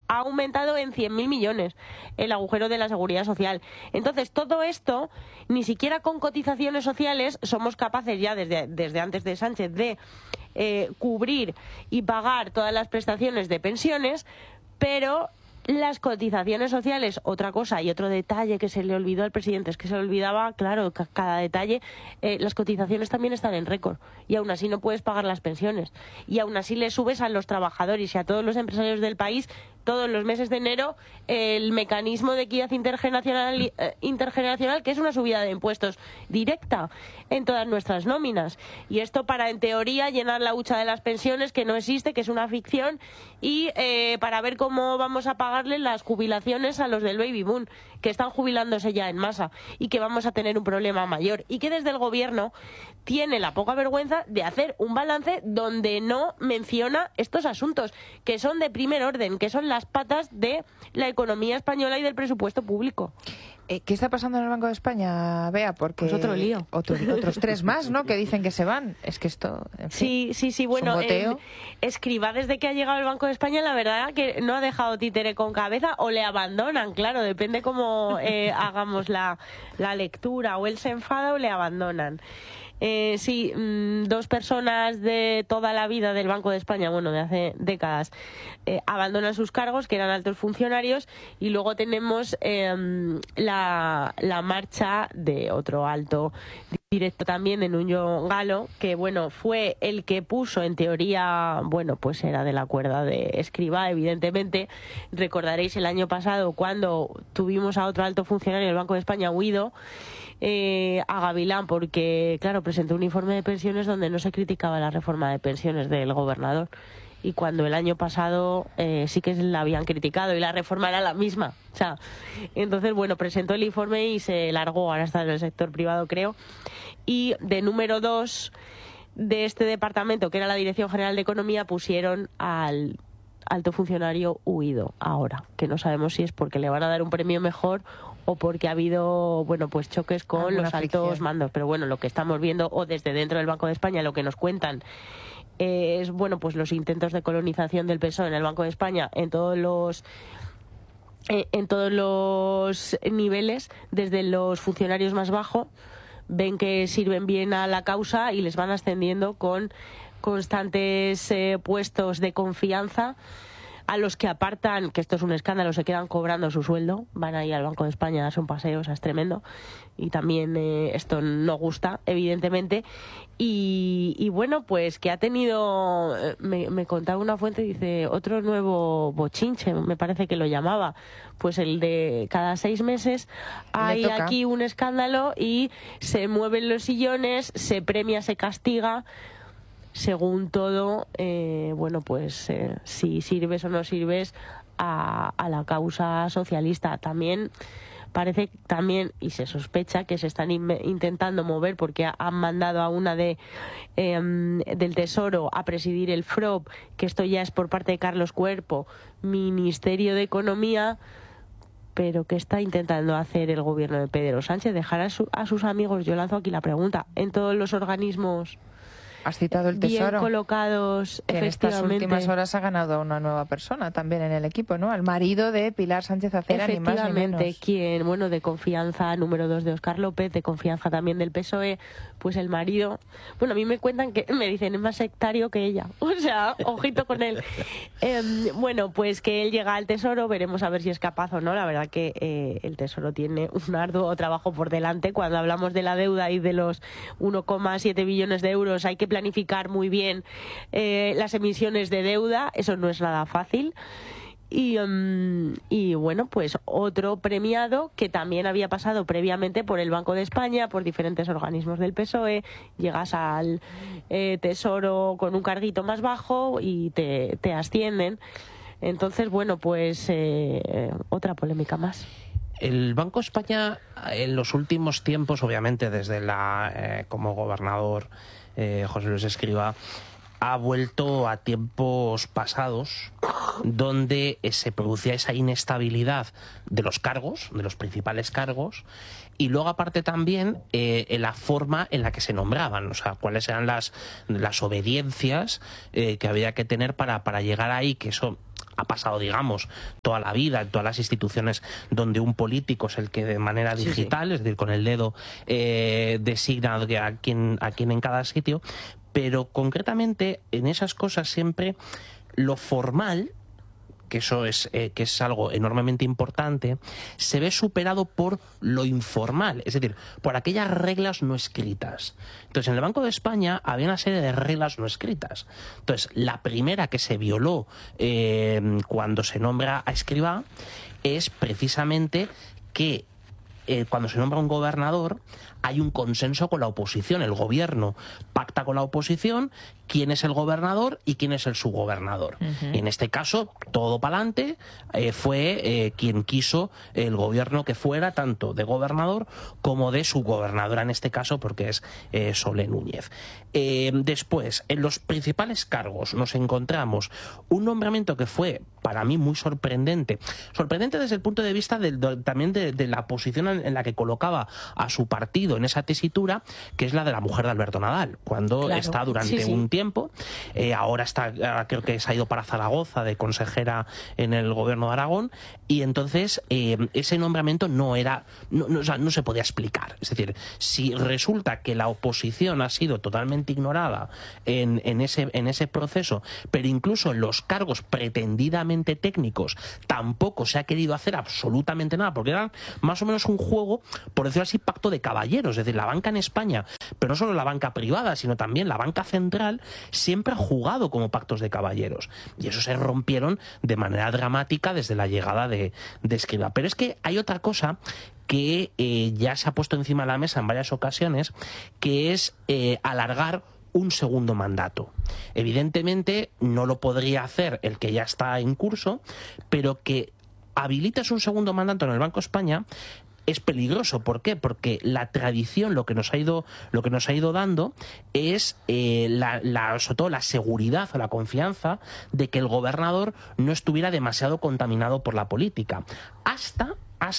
ha aumentado en 100.000 millones el agujero de la seguridad social. Entonces, todo esto, ni siquiera con cotizaciones sociales somos capaces ya desde antes de Sánchez de cubrir y pagar todas las prestaciones de pensiones, pero las cotizaciones sociales, otra cosa y otro detalle que se le olvidó al presidente, es que se le olvidaba, claro, cada detalle, las cotizaciones también están en récord y aún así no puedes pagar las pensiones y aún así le subes a los trabajadores y a todos los empresarios del país todos los meses de enero el mecanismo de equidad intergeneracional, que es una subida de impuestos directa en todas nuestras nóminas. Y esto para, en teoría, llenar la hucha de las pensiones, que no existe, que es una ficción, y para ver cómo vamos a pagarle las jubilaciones a los del baby boom, que están jubilándose ya en masa y que vamos a tener un problema mayor. Y que desde el gobierno tiene la poca vergüenza de hacer un balance donde no menciona estos asuntos, que son de primer orden, que son las patas de la economía española y del presupuesto público. ¿Qué está pasando en el Banco de España, Bea? Porque pues otro lío. Otros 3 más, ¿no?, que dicen que se van. Es que esto... En fin, sí. Bueno, Escrivá, desde que ha llegado al Banco de España, la verdad que no ha dejado títere con cabeza, o le abandonan, claro, depende cómo hagamos la lectura, o él se enfada o le abandonan. 2 personas de toda la vida del Banco de España, bueno, de hace décadas, abandonan sus cargos, que eran altos funcionarios, y luego tenemos la marcha de otro alto directo también, de Nuño Galo, que bueno, fue el que puso, en teoría, bueno, pues era de la cuerda de Escrivá, evidentemente. Recordaréis el año pasado cuando tuvimos a otro alto funcionario del Banco de España huido, a Gavilán, porque claro, presentó un informe de pensiones donde no se criticaba la reforma de pensiones del gobernador, y cuando el año pasado sí que la habían criticado y la reforma era la misma, o sea, entonces bueno, presentó el informe y se largó, ahora está en el sector privado, creo. Y de número 2 de este departamento, que era la Dirección General de Economía, pusieron al alto funcionario huido ahora, que no sabemos si es porque le van a dar un premio mejor o porque ha habido, bueno, pues choques con los altos mandos. Pero bueno, lo que estamos viendo, o desde dentro del Banco de España, lo que nos cuentan es, bueno, pues los intentos de colonización del PSOE en el Banco de España en todos los niveles, desde los funcionarios más bajos, ven que sirven bien a la causa y les van ascendiendo con constantes puestos de confianza, a los que apartan, que esto es un escándalo, se quedan cobrando su sueldo, van ahí al Banco de España a darse un paseo, o sea, es tremendo, y también esto no gusta, evidentemente. Y bueno, pues que ha tenido, me contaba una fuente, dice, otro nuevo bochinche, me parece que lo llamaba, pues el de cada 6 meses hay aquí un escándalo y se mueven los sillones, se premia, se castiga, según todo, bueno, pues si sirves o no sirves a la causa socialista. También parece, y se sospecha que se están intentando mover, porque han mandado a una del Tesoro a presidir el FROB, que esto ya es por parte de Carlos Cuerpo, Ministerio de Economía. Pero ¿qué está intentando hacer el gobierno de Pedro Sánchez? Dejar a sus amigos, yo lanzo aquí la pregunta, en todos los organismos. Has citado el Tesoro, bien colocados, que en estas últimas horas ha ganado a una nueva persona también en el equipo, ¿no? Al marido de Pilar Sánchez Acera, ni más ni menos. Quien, bueno, de confianza, número 2 de Óscar López, de confianza también del PSOE, pues el marido, bueno, a mí me cuentan que, me dicen, es más sectario que ella, o sea, ojito con él. Bueno, pues que él llega al Tesoro, veremos a ver si es capaz o no. La verdad que el Tesoro tiene un arduo trabajo por delante. Cuando hablamos de la deuda y de los 1,7 billones de euros, hay que planificar muy bien las emisiones de deuda, eso no es nada fácil. Y bueno, pues otro premiado que también había pasado previamente por el Banco de España, por diferentes organismos del PSOE, llegas al Tesoro con un carguito más bajo y te ascienden. Entonces, bueno, pues otra polémica más. El Banco de España, en los últimos tiempos, obviamente desde como gobernador José Luis Escrivá, ha vuelto a tiempos pasados donde se producía esa inestabilidad de los cargos, de los principales cargos, y luego aparte también en la forma en la que se nombraban, o sea, cuáles eran las obediencias que había que tener para llegar ahí, que eso ha pasado, digamos, toda la vida en todas las instituciones donde un político es el que de manera digital, es decir, con el dedo designa a quién en cada sitio, pero concretamente en esas cosas siempre lo formal, que eso que es algo enormemente importante, se ve superado por lo informal, es decir, por aquellas reglas no escritas. Entonces, en el Banco de España había una serie de reglas no escritas. Entonces, la primera que se violó cuando se nombra a Escrivá es precisamente que cuando se nombra un gobernador hay un consenso con la oposición. El gobierno pacta con la oposición quién es el gobernador y quién es el subgobernador. Y en este caso, todo para adelante, fue quien quiso el gobierno que fuera, tanto de gobernador como de subgobernadora, en este caso, porque es Sole Núñez. Después, en los principales cargos nos encontramos un nombramiento que fue, para mí, muy sorprendente. Sorprendente desde el punto de vista también de la posición en la que colocaba a su partido en esa tesitura, que es la de la mujer de Alberto Nadal, cuando está durante un tiempo, ahora creo que se ha ido para Zaragoza de consejera en el gobierno de Aragón, y entonces ese nombramiento no se podía explicar. Es decir, si resulta que la oposición ha sido totalmente ignorada en ese proceso, pero incluso en los cargos pretendidamente técnicos tampoco se ha querido hacer absolutamente nada, porque era más o menos un juego, por decirlo así, pacto de caballeros. Es decir, la banca en España, pero no solo la banca privada, sino también la banca central, siempre ha jugado como pactos de caballeros. Y eso se rompieron de manera dramática desde la llegada de Escrivá. Pero es que hay otra cosa que ya se ha puesto encima de la mesa en varias ocasiones, que es alargar un segundo mandato. Evidentemente no lo podría hacer el que ya está en curso, pero que habilites un segundo mandato en el Banco de España es peligroso. ¿Por qué? Porque la tradición, lo que nos ha ido dando es sobre todo la seguridad o la confianza de que el gobernador no estuviera demasiado contaminado por la política. Hasta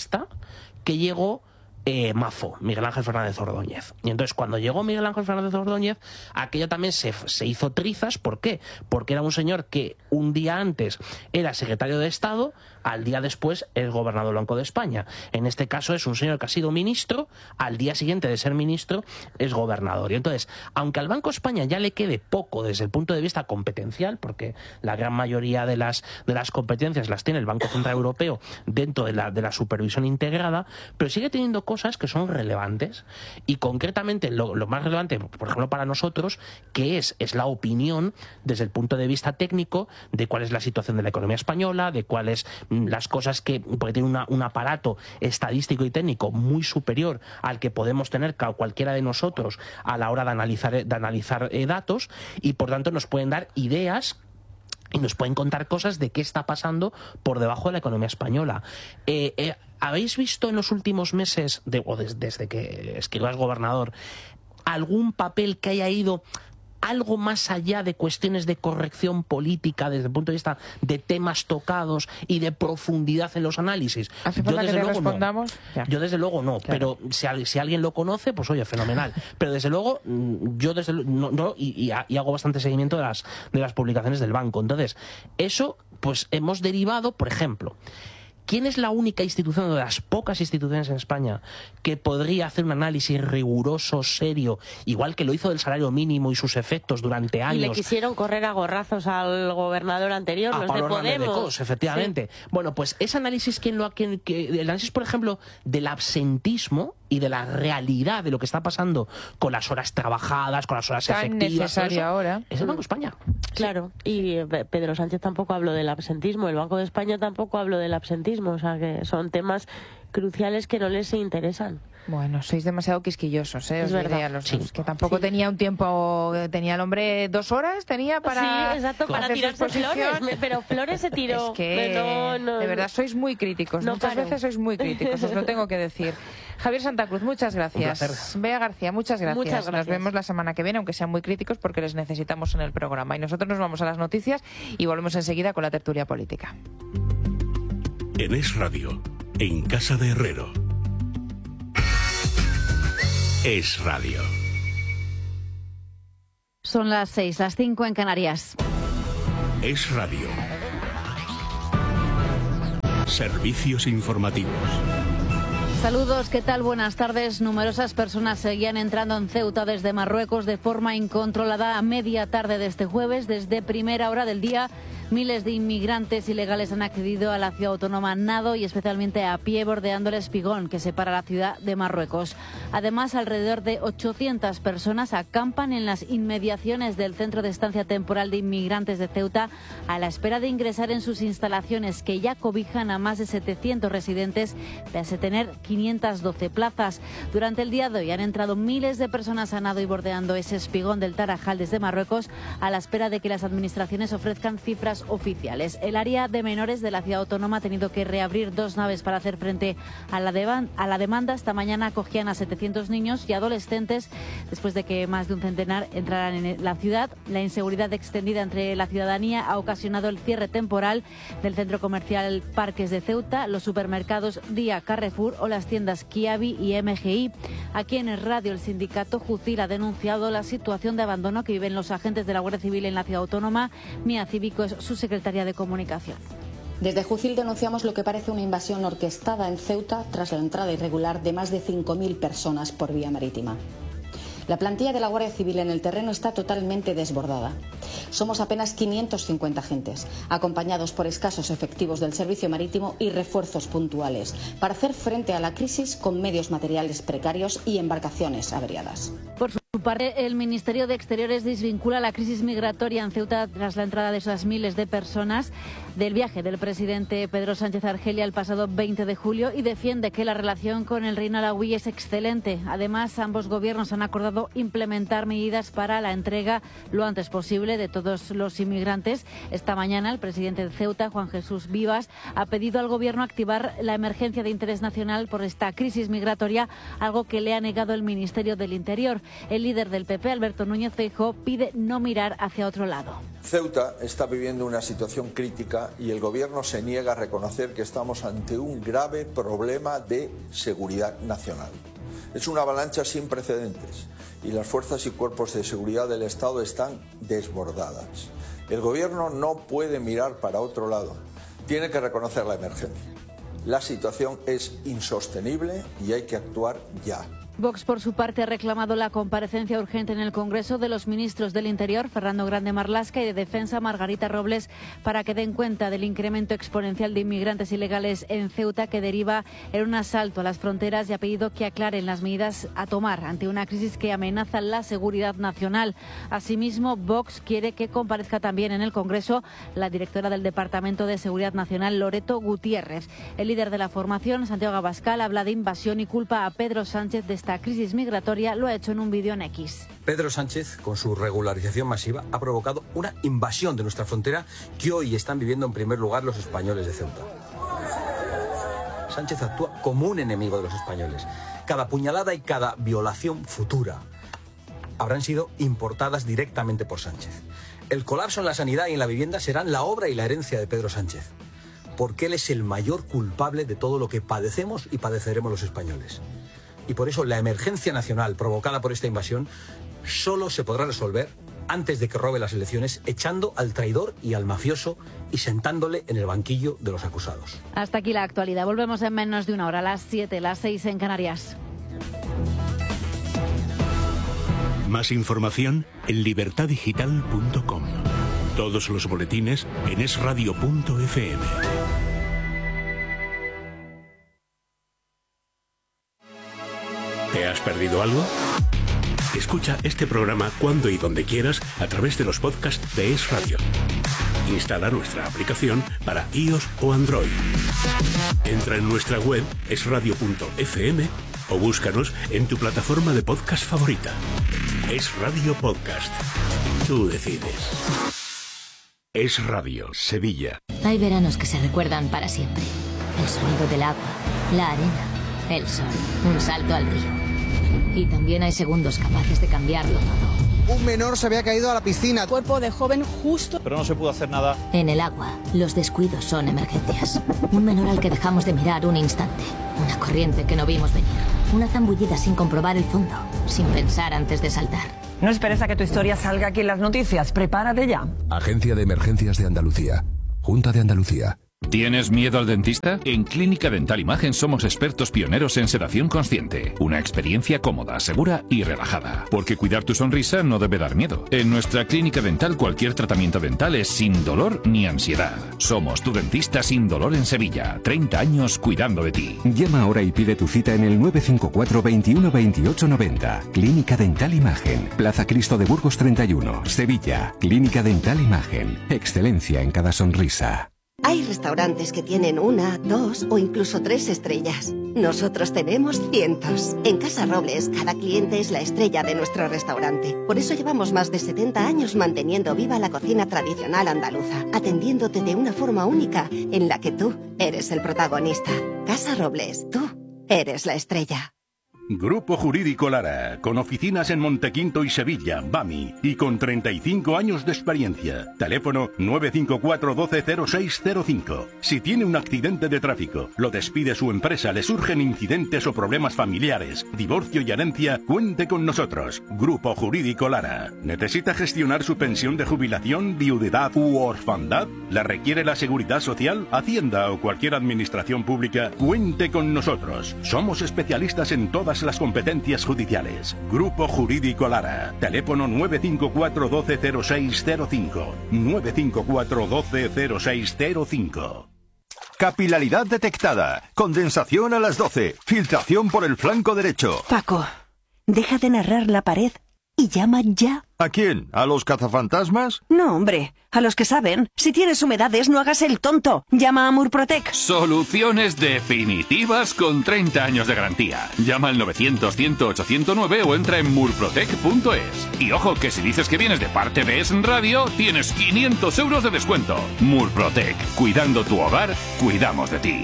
que llegó Mafo, Miguel Ángel Fernández Ordóñez. Y entonces, cuando llegó Miguel Ángel Fernández Ordóñez, aquello también se hizo trizas. ¿Por qué? Porque era un señor que un día antes era secretario de Estado, al día después es gobernador del Banco de España. En este caso es un señor que ha sido ministro, al día siguiente de ser ministro es gobernador. Y entonces, aunque al Banco de España ya le quede poco desde el punto de vista competencial, porque la gran mayoría de las competencias las tiene el Banco Central Europeo dentro de la supervisión integrada, pero sigue teniendo cosas que son relevantes, y concretamente lo más relevante, por ejemplo, para nosotros, que es la opinión desde el punto de vista técnico de cuál es la situación de la economía española, de cuáles las cosas porque tiene un aparato estadístico y técnico muy superior al que podemos tener cualquiera de nosotros a la hora de analizar datos, y por tanto nos pueden dar ideas y nos pueden contar cosas de qué está pasando por debajo de la economía española. ¿Habéis visto en los últimos meses, desde que Escrivá es gobernador, algún papel que haya ido algo más allá de cuestiones de corrección política desde el punto de vista de temas tocados y de profundidad en los análisis? ¿Hace falta que te respondamos? No. Yo desde luego no, claro. Pero si alguien lo conoce, pues oye, fenomenal. Pero desde luego, yo hago bastante seguimiento de las publicaciones del banco. Entonces, eso, pues hemos derivado, por ejemplo, ¿quién es la única institución, de las pocas instituciones en España, que podría hacer un análisis riguroso, serio, igual que lo hizo del salario mínimo y sus efectos durante años? Y le quisieron correr a gorrazos al gobernador anterior, los de Podemos. Efectivamente. Sí. Bueno, pues ese análisis, el análisis, por ejemplo, del absentismo y de la realidad de lo que está pasando con las horas trabajadas, con las horas tan efectivas, necesario ahora, es el Banco de España. Claro, y Pedro Sánchez tampoco habló del absentismo, el Banco de España tampoco habló del absentismo, o sea que son temas cruciales que no les interesan. Bueno, sois demasiado quisquillosos, Es verdad. Los dos, que tampoco tenía un tiempo, tenía el hombre 2 horas, tenía para... Sí, exacto, para tirarse flores, pero flores se tiró. Es que, de verdad, sois muy críticos, muchas veces sois muy críticos, os lo tengo que decir. Javier Santa Cruz, muchas gracias. Bea García, muchas gracias. Nos vemos la semana que viene, aunque sean muy críticos, porque les necesitamos en el programa. Y nosotros nos vamos a las noticias y volvemos enseguida con la tertulia política. En Es Radio, en Casa de Herrero. Es Radio. Son las 6, las 5 en Canarias. Es Radio. Servicios informativos. Saludos, ¿qué tal? Buenas tardes. Numerosas personas seguían entrando en Ceuta desde Marruecos de forma incontrolada a media tarde de este jueves. Desde primera hora del día, miles de inmigrantes ilegales han accedido a la ciudad autónoma nado y especialmente a pie, bordeando el espigón que separa la ciudad de Marruecos. Además, alrededor de 800 personas acampan en las inmediaciones del Centro de Estancia Temporal de Inmigrantes de Ceuta a la espera de ingresar en sus instalaciones, que ya cobijan a más de 700 residentes, pese a tener 512 plazas. Durante el día de hoy han entrado miles de personas a nado y bordeando ese espigón del Tarajal desde Marruecos a la espera de que las administraciones ofrezcan cifras oficiales. El área de menores de la ciudad autónoma ha tenido que reabrir 2 naves para hacer frente a la demanda. Esta mañana acogían a 700 niños y adolescentes después de que más de un centenar entraran en la ciudad. La inseguridad extendida entre la ciudadanía ha ocasionado el cierre temporal del centro comercial Parques de Ceuta, los supermercados Día, Carrefour o las tiendas Kiabi y MGI. Aquí en el radio, el sindicato Jucil ha denunciado la situación de abandono que viven los agentes de la Guardia Civil en la ciudad autónoma. Mía Cívico es su secretaria de comunicación. Desde Jucil denunciamos lo que parece una invasión orquestada en Ceuta tras la entrada irregular de más de 5.000 personas por vía marítima. La plantilla de la Guardia Civil en el terreno está totalmente desbordada. Somos apenas 550 agentes, acompañados por escasos efectivos del servicio marítimo y refuerzos puntuales, para hacer frente a la crisis con medios materiales precarios y embarcaciones averiadas. Por su parte, el Ministerio de Exteriores desvincula la crisis migratoria en Ceuta tras la entrada de esas miles de personas del viaje del presidente Pedro Sánchez a Argelia el pasado 20 de julio y defiende que la relación con el reino alauí es excelente. Además, ambos gobiernos han acordado implementar medidas para la entrega lo antes posible de todos los inmigrantes. Esta mañana, el presidente de Ceuta, Juan Jesús Vivas, ha pedido al gobierno activar la emergencia de interés nacional por esta crisis migratoria, algo que le ha negado el Ministerio del Interior. El líder del PP, Alberto Núñez Feijóo, pide no mirar hacia otro lado. Ceuta está viviendo una situación crítica y el gobierno se niega a reconocer que estamos ante un grave problema de seguridad nacional. Es una avalancha sin precedentes y las fuerzas y cuerpos de seguridad del Estado están desbordadas. El gobierno no puede mirar para otro lado, tiene que reconocer la emergencia. La situación es insostenible y hay que actuar ya. Vox, por su parte, ha reclamado la comparecencia urgente en el Congreso de los ministros del Interior, Fernando Grande Marlaska, y de Defensa, Margarita Robles, para que den cuenta del incremento exponencial de inmigrantes ilegales en Ceuta que deriva en un asalto a las fronteras, y ha pedido que aclaren las medidas a tomar ante una crisis que amenaza la seguridad nacional. Asimismo, Vox quiere que comparezca también en el Congreso la directora del Departamento de Seguridad Nacional, Loreto Gutiérrez. El líder de la formación, Santiago Abascal, habla de invasión y culpa a Pedro Sánchez de esta crisis migratoria. Lo ha hecho en un vídeo en X. Pedro Sánchez, con su regularización masiva, ha provocado una invasión de nuestra frontera que hoy están viviendo en primer lugar los españoles de Ceuta. Sánchez actúa como un enemigo de los españoles. Cada puñalada y cada violación futura habrán sido importadas directamente por Sánchez. El colapso en la sanidad y en la vivienda serán la obra y la herencia de Pedro Sánchez, porque él es el mayor culpable de todo lo que padecemos y padeceremos los españoles. Y por eso la emergencia nacional provocada por esta invasión solo se podrá resolver antes de que robe las elecciones, echando al traidor y al mafioso y sentándole en el banquillo de los acusados. Hasta aquí la actualidad. Volvemos en menos de una hora, a las 7, las 6 en Canarias. Más información en libertadigital.com. Todos los boletines en esradio.fm. ¿Te has perdido algo? Escucha este programa cuando y donde quieras a través de los podcasts de Es Radio. Instala nuestra aplicación para iOS o Android. Entra en nuestra web esradio.fm o búscanos en tu plataforma de podcast favorita. Es Radio Podcast. Tú decides. Es Radio, Sevilla. Hay veranos que se recuerdan para siempre. El sonido del agua, la arena, el sol, un salto al río. Y también hay segundos capaces de cambiarlo todo. Un menor se había caído a la piscina. Cuerpo de joven justo. Pero no se pudo hacer nada. En el agua, los descuidos son emergencias. Un menor al que dejamos de mirar un instante. Una corriente que no vimos venir. Una zambullida sin comprobar el fondo. Sin pensar antes de saltar. No esperes a que tu historia salga aquí en las noticias. Prepárate ya. Agencia de Emergencias de Andalucía. Junta de Andalucía. ¿Tienes miedo al dentista? En Clínica Dental Imagen somos expertos pioneros en sedación consciente. Una experiencia cómoda, segura y relajada. Porque cuidar tu sonrisa no debe dar miedo. En nuestra clínica dental cualquier tratamiento dental es sin dolor ni ansiedad. Somos tu dentista sin dolor en Sevilla. 30 años cuidando de ti. Llama ahora y pide tu cita en el 954 21 28 90. Clínica Dental Imagen. Plaza Cristo de Burgos 31, Sevilla. Clínica Dental Imagen. Excelencia en cada sonrisa. Hay restaurantes que tienen 1, 2 o incluso 3 estrellas. Nosotros tenemos cientos. En Casa Robles, cada cliente es la estrella de nuestro restaurante. Por eso llevamos más de 70 años manteniendo viva la cocina tradicional andaluza, atendiéndote de una forma única en la que tú eres el protagonista. Casa Robles, tú eres la estrella. Grupo Jurídico Lara, con oficinas en Montequinto y Sevilla, BAMI, y con 35 años de experiencia. Teléfono 954 12 0605. Si tiene un accidente de tráfico, lo despide su empresa, le surgen incidentes o problemas familiares, divorcio y herencia, cuente con nosotros. Grupo Jurídico Lara. ¿Necesita gestionar su pensión de jubilación, viudedad u orfandad? ¿La requiere la Seguridad Social, Hacienda o cualquier administración pública? Cuente con nosotros. Somos especialistas en todas las competencias judiciales. Grupo Jurídico Lara. Teléfono 954 12 0605. 954 12 0605. Capilaridad detectada. Condensación a las 12. Filtración por el flanco derecho. Paco, deja de narrar la pared y llama ya. ¿A quién? ¿A los cazafantasmas? No, hombre, a los que saben. Si tienes humedades, no hagas el tonto. Llama a Murprotec. Soluciones definitivas con 30 años de garantía. Llama al 900-108-109 o entra en murprotec.es. Y ojo, que si dices que vienes de parte de Es Radio, tienes 500 euros de descuento. Murprotec. Cuidando tu hogar, cuidamos de ti.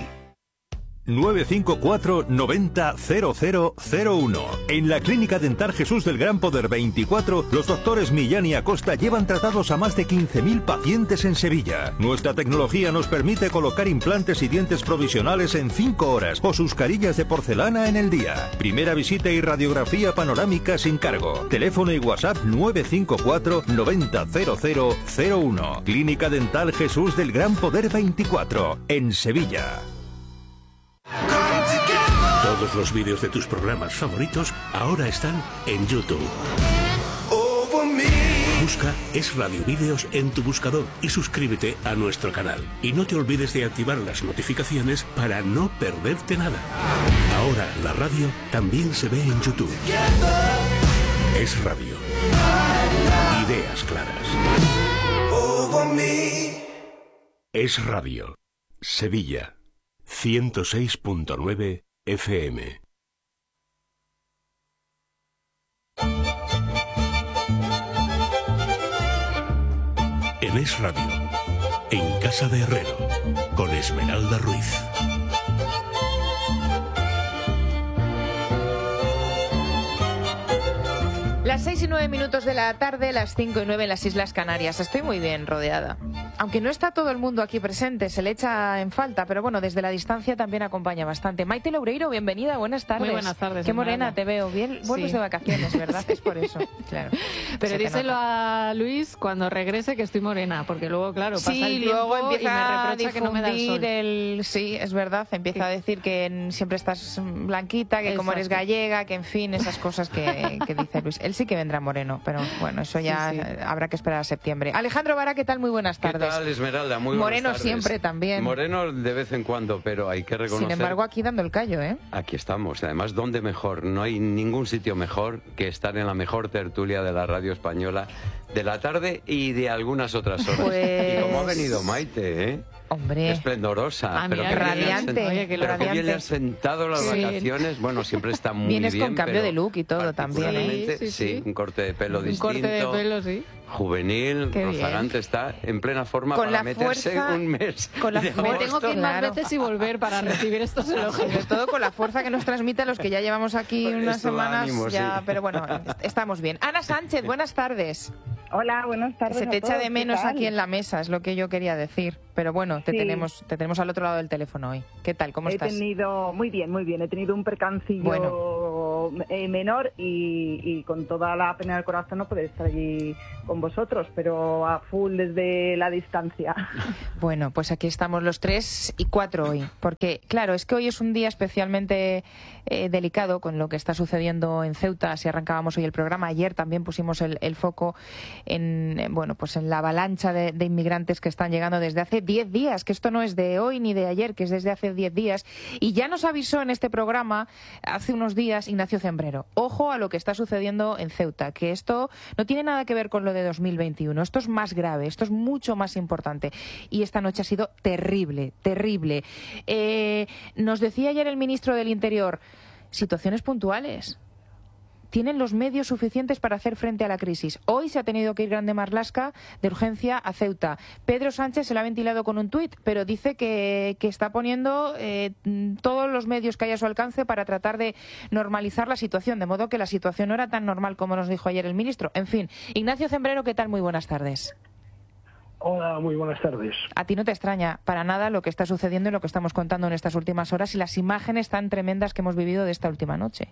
954 90 0001. En la Clínica Dental Jesús del Gran Poder 24, los doctores Millán y Acosta llevan tratados a más de 15.000 pacientes en Sevilla. Nuestra tecnología nos permite colocar implantes y dientes provisionales en 5 horas o sus carillas de porcelana en el día. Primera visita y radiografía panorámica sin cargo. Teléfono y WhatsApp 954 90 0001. Clínica Dental Jesús del Gran Poder 24, en Sevilla. Todos los vídeos de tus programas favoritos ahora están en YouTube. Busca Es Radio Vídeos en tu buscador y suscríbete a nuestro canal. Y no te olvides de activar las notificaciones para no perderte nada. Ahora la radio también se ve en YouTube. Es Radio. Ideas claras. Es Radio. Sevilla. 106.9 FM. En Es Radio, en Casa de Herrero, con Esmeralda Ruiz. Las 6:09 de la tarde, las 5:09 en las Islas Canarias. Estoy muy bien rodeada. Aunque no está todo el mundo aquí presente, se le echa en falta, pero bueno, desde la distancia también acompaña bastante. Maite Loureiro, bienvenida, buenas tardes. Muy buenas tardes. Qué morena te veo, bien. Vuelves de vacaciones, ¿verdad? Es por eso, claro. Pero díselo a Luis cuando regrese que estoy morena, porque luego, claro, pasa el tiempo luego empieza y me reprocha que no me da el sol. Sí, es verdad, empieza a decir que siempre estás blanquita, que como eres gallega, que en fin, esas cosas que dice Luis. Él sí que vendrá moreno, pero bueno, eso ya habrá que esperar a septiembre. Alejandro Vara, ¿qué tal? Muy buenas tardes. ¿Qué tal, Esmeralda? Muy buenas moreno tardes. Siempre también. Moreno de vez en cuando, pero hay que reconocer... Sin embargo, aquí dando el callo, ¿eh? Aquí estamos. Además, ¿dónde mejor? No hay ningún sitio mejor que estar en la mejor tertulia de la radio española de la tarde y de algunas otras horas. Pues... Y cómo ha venido Maite, ¿eh? Hombre, esplendorosa, pero qué radiante. Oye, que pero qué bien le has sentado las vacaciones. Bueno, siempre está muy Vienes bien. Vienes con cambio de look y todo también. Sí, un corte de pelo distinto. Un corte de pelo, sí. Juvenil, rozagante, está en plena forma para meterse un mes. Con la me tengo que ir más veces y volver para recibir estos elogios. Sobre todo con la fuerza que nos transmite a los que ya llevamos aquí unas semanas. Ánimo, ya, pero bueno, estamos bien. Ana Sánchez, buenas tardes. Hola, buenas tardes. Se te echa de menos aquí en la mesa, es lo que yo quería decir. Pero bueno, te tenemos al otro lado del teléfono hoy. ¿Qué tal? ¿Cómo estás? Muy bien. He tenido un percancillo hijo menor y con toda la pena del corazón no poder estar allí con vosotros, pero a full desde la distancia. Bueno, pues aquí estamos los 3 y 4 hoy, porque claro, es que hoy es un día especialmente delicado con lo que está sucediendo en Ceuta. Si arrancábamos hoy el programa, ayer también pusimos el foco en la avalancha de inmigrantes que están llegando desde hace 10 días, que esto no es de hoy ni de ayer, que es desde hace 10 días. Y ya nos avisó en este programa hace unos días Ignacio Zembrero. Ojo a lo que está sucediendo en Ceuta, que esto no tiene nada que ver con lo de 2021. Esto es más grave, esto es mucho más importante. Y esta noche ha sido terrible, terrible. Nos decía ayer el ministro del Interior, situaciones puntuales. Tienen los medios suficientes para hacer frente a la crisis. Hoy se ha tenido que ir Grande Marlaska de urgencia a Ceuta. Pedro Sánchez se lo ha ventilado con un tuit, pero dice que está poniendo todos los medios que hay a su alcance para tratar de normalizar la situación, de modo que la situación no era tan normal como nos dijo ayer el ministro. En fin, Ignacio Zembrero, ¿qué tal? Muy buenas tardes. Hola, muy buenas tardes. A ti no te extraña para nada lo que está sucediendo y lo que estamos contando en estas últimas horas y las imágenes tan tremendas que hemos vivido de esta última noche.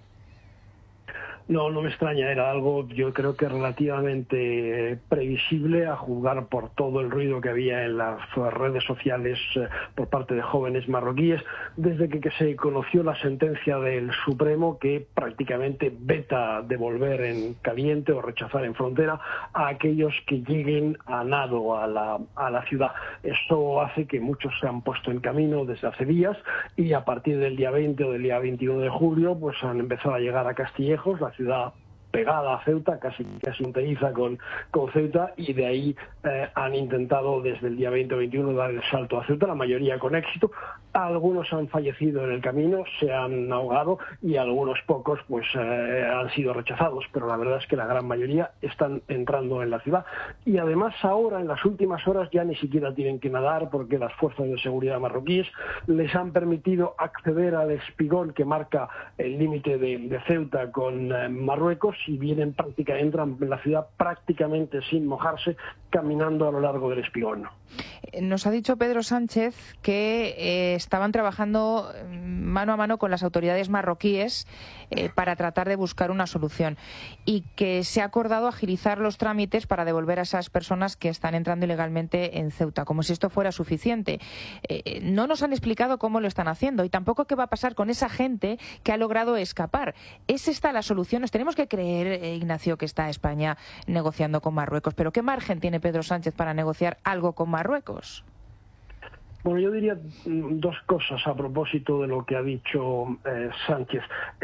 No me extraña, era algo yo creo que relativamente previsible a juzgar por todo el ruido que había en las redes sociales por parte de jóvenes marroquíes desde que se conoció la sentencia del Supremo que prácticamente veta devolver en caliente o rechazar en frontera a aquellos que lleguen a nado a la ciudad. Esto hace que muchos se han puesto en camino desde hace días y a partir del día 20 o del día 21 de julio pues han empezado a llegar a Castillejos, la ciudad pegada a Ceuta, casi fronteriza con Ceuta, y de ahí han intentado desde el día 20 o 21 dar el salto a Ceuta, la mayoría con éxito. Algunos han fallecido en el camino, se han ahogado y algunos pocos pues han sido rechazados, pero la verdad es que la gran mayoría están entrando en la ciudad. Y además ahora, en las últimas horas, ya ni siquiera tienen que nadar porque las fuerzas de seguridad marroquíes les han permitido acceder al espigón que marca el límite de Ceuta con Marruecos y entran en la ciudad prácticamente sin mojarse, caminando a lo largo del espigón. Nos ha dicho Pedro Sánchez que estaban trabajando mano a mano con las autoridades marroquíes para tratar de buscar una solución y que se ha acordado agilizar los trámites para devolver a esas personas que están entrando ilegalmente en Ceuta, como si esto fuera suficiente. No nos han explicado cómo lo están haciendo y tampoco qué va a pasar con esa gente que ha logrado escapar. ¿Es esta la solución? Nos tenemos que creer, Ignacio, que está España negociando con Marruecos, pero ¿qué margen tiene Pedro Sánchez para negociar algo con Marruecos? Bueno, yo diría dos cosas a propósito de lo que ha dicho Sánchez.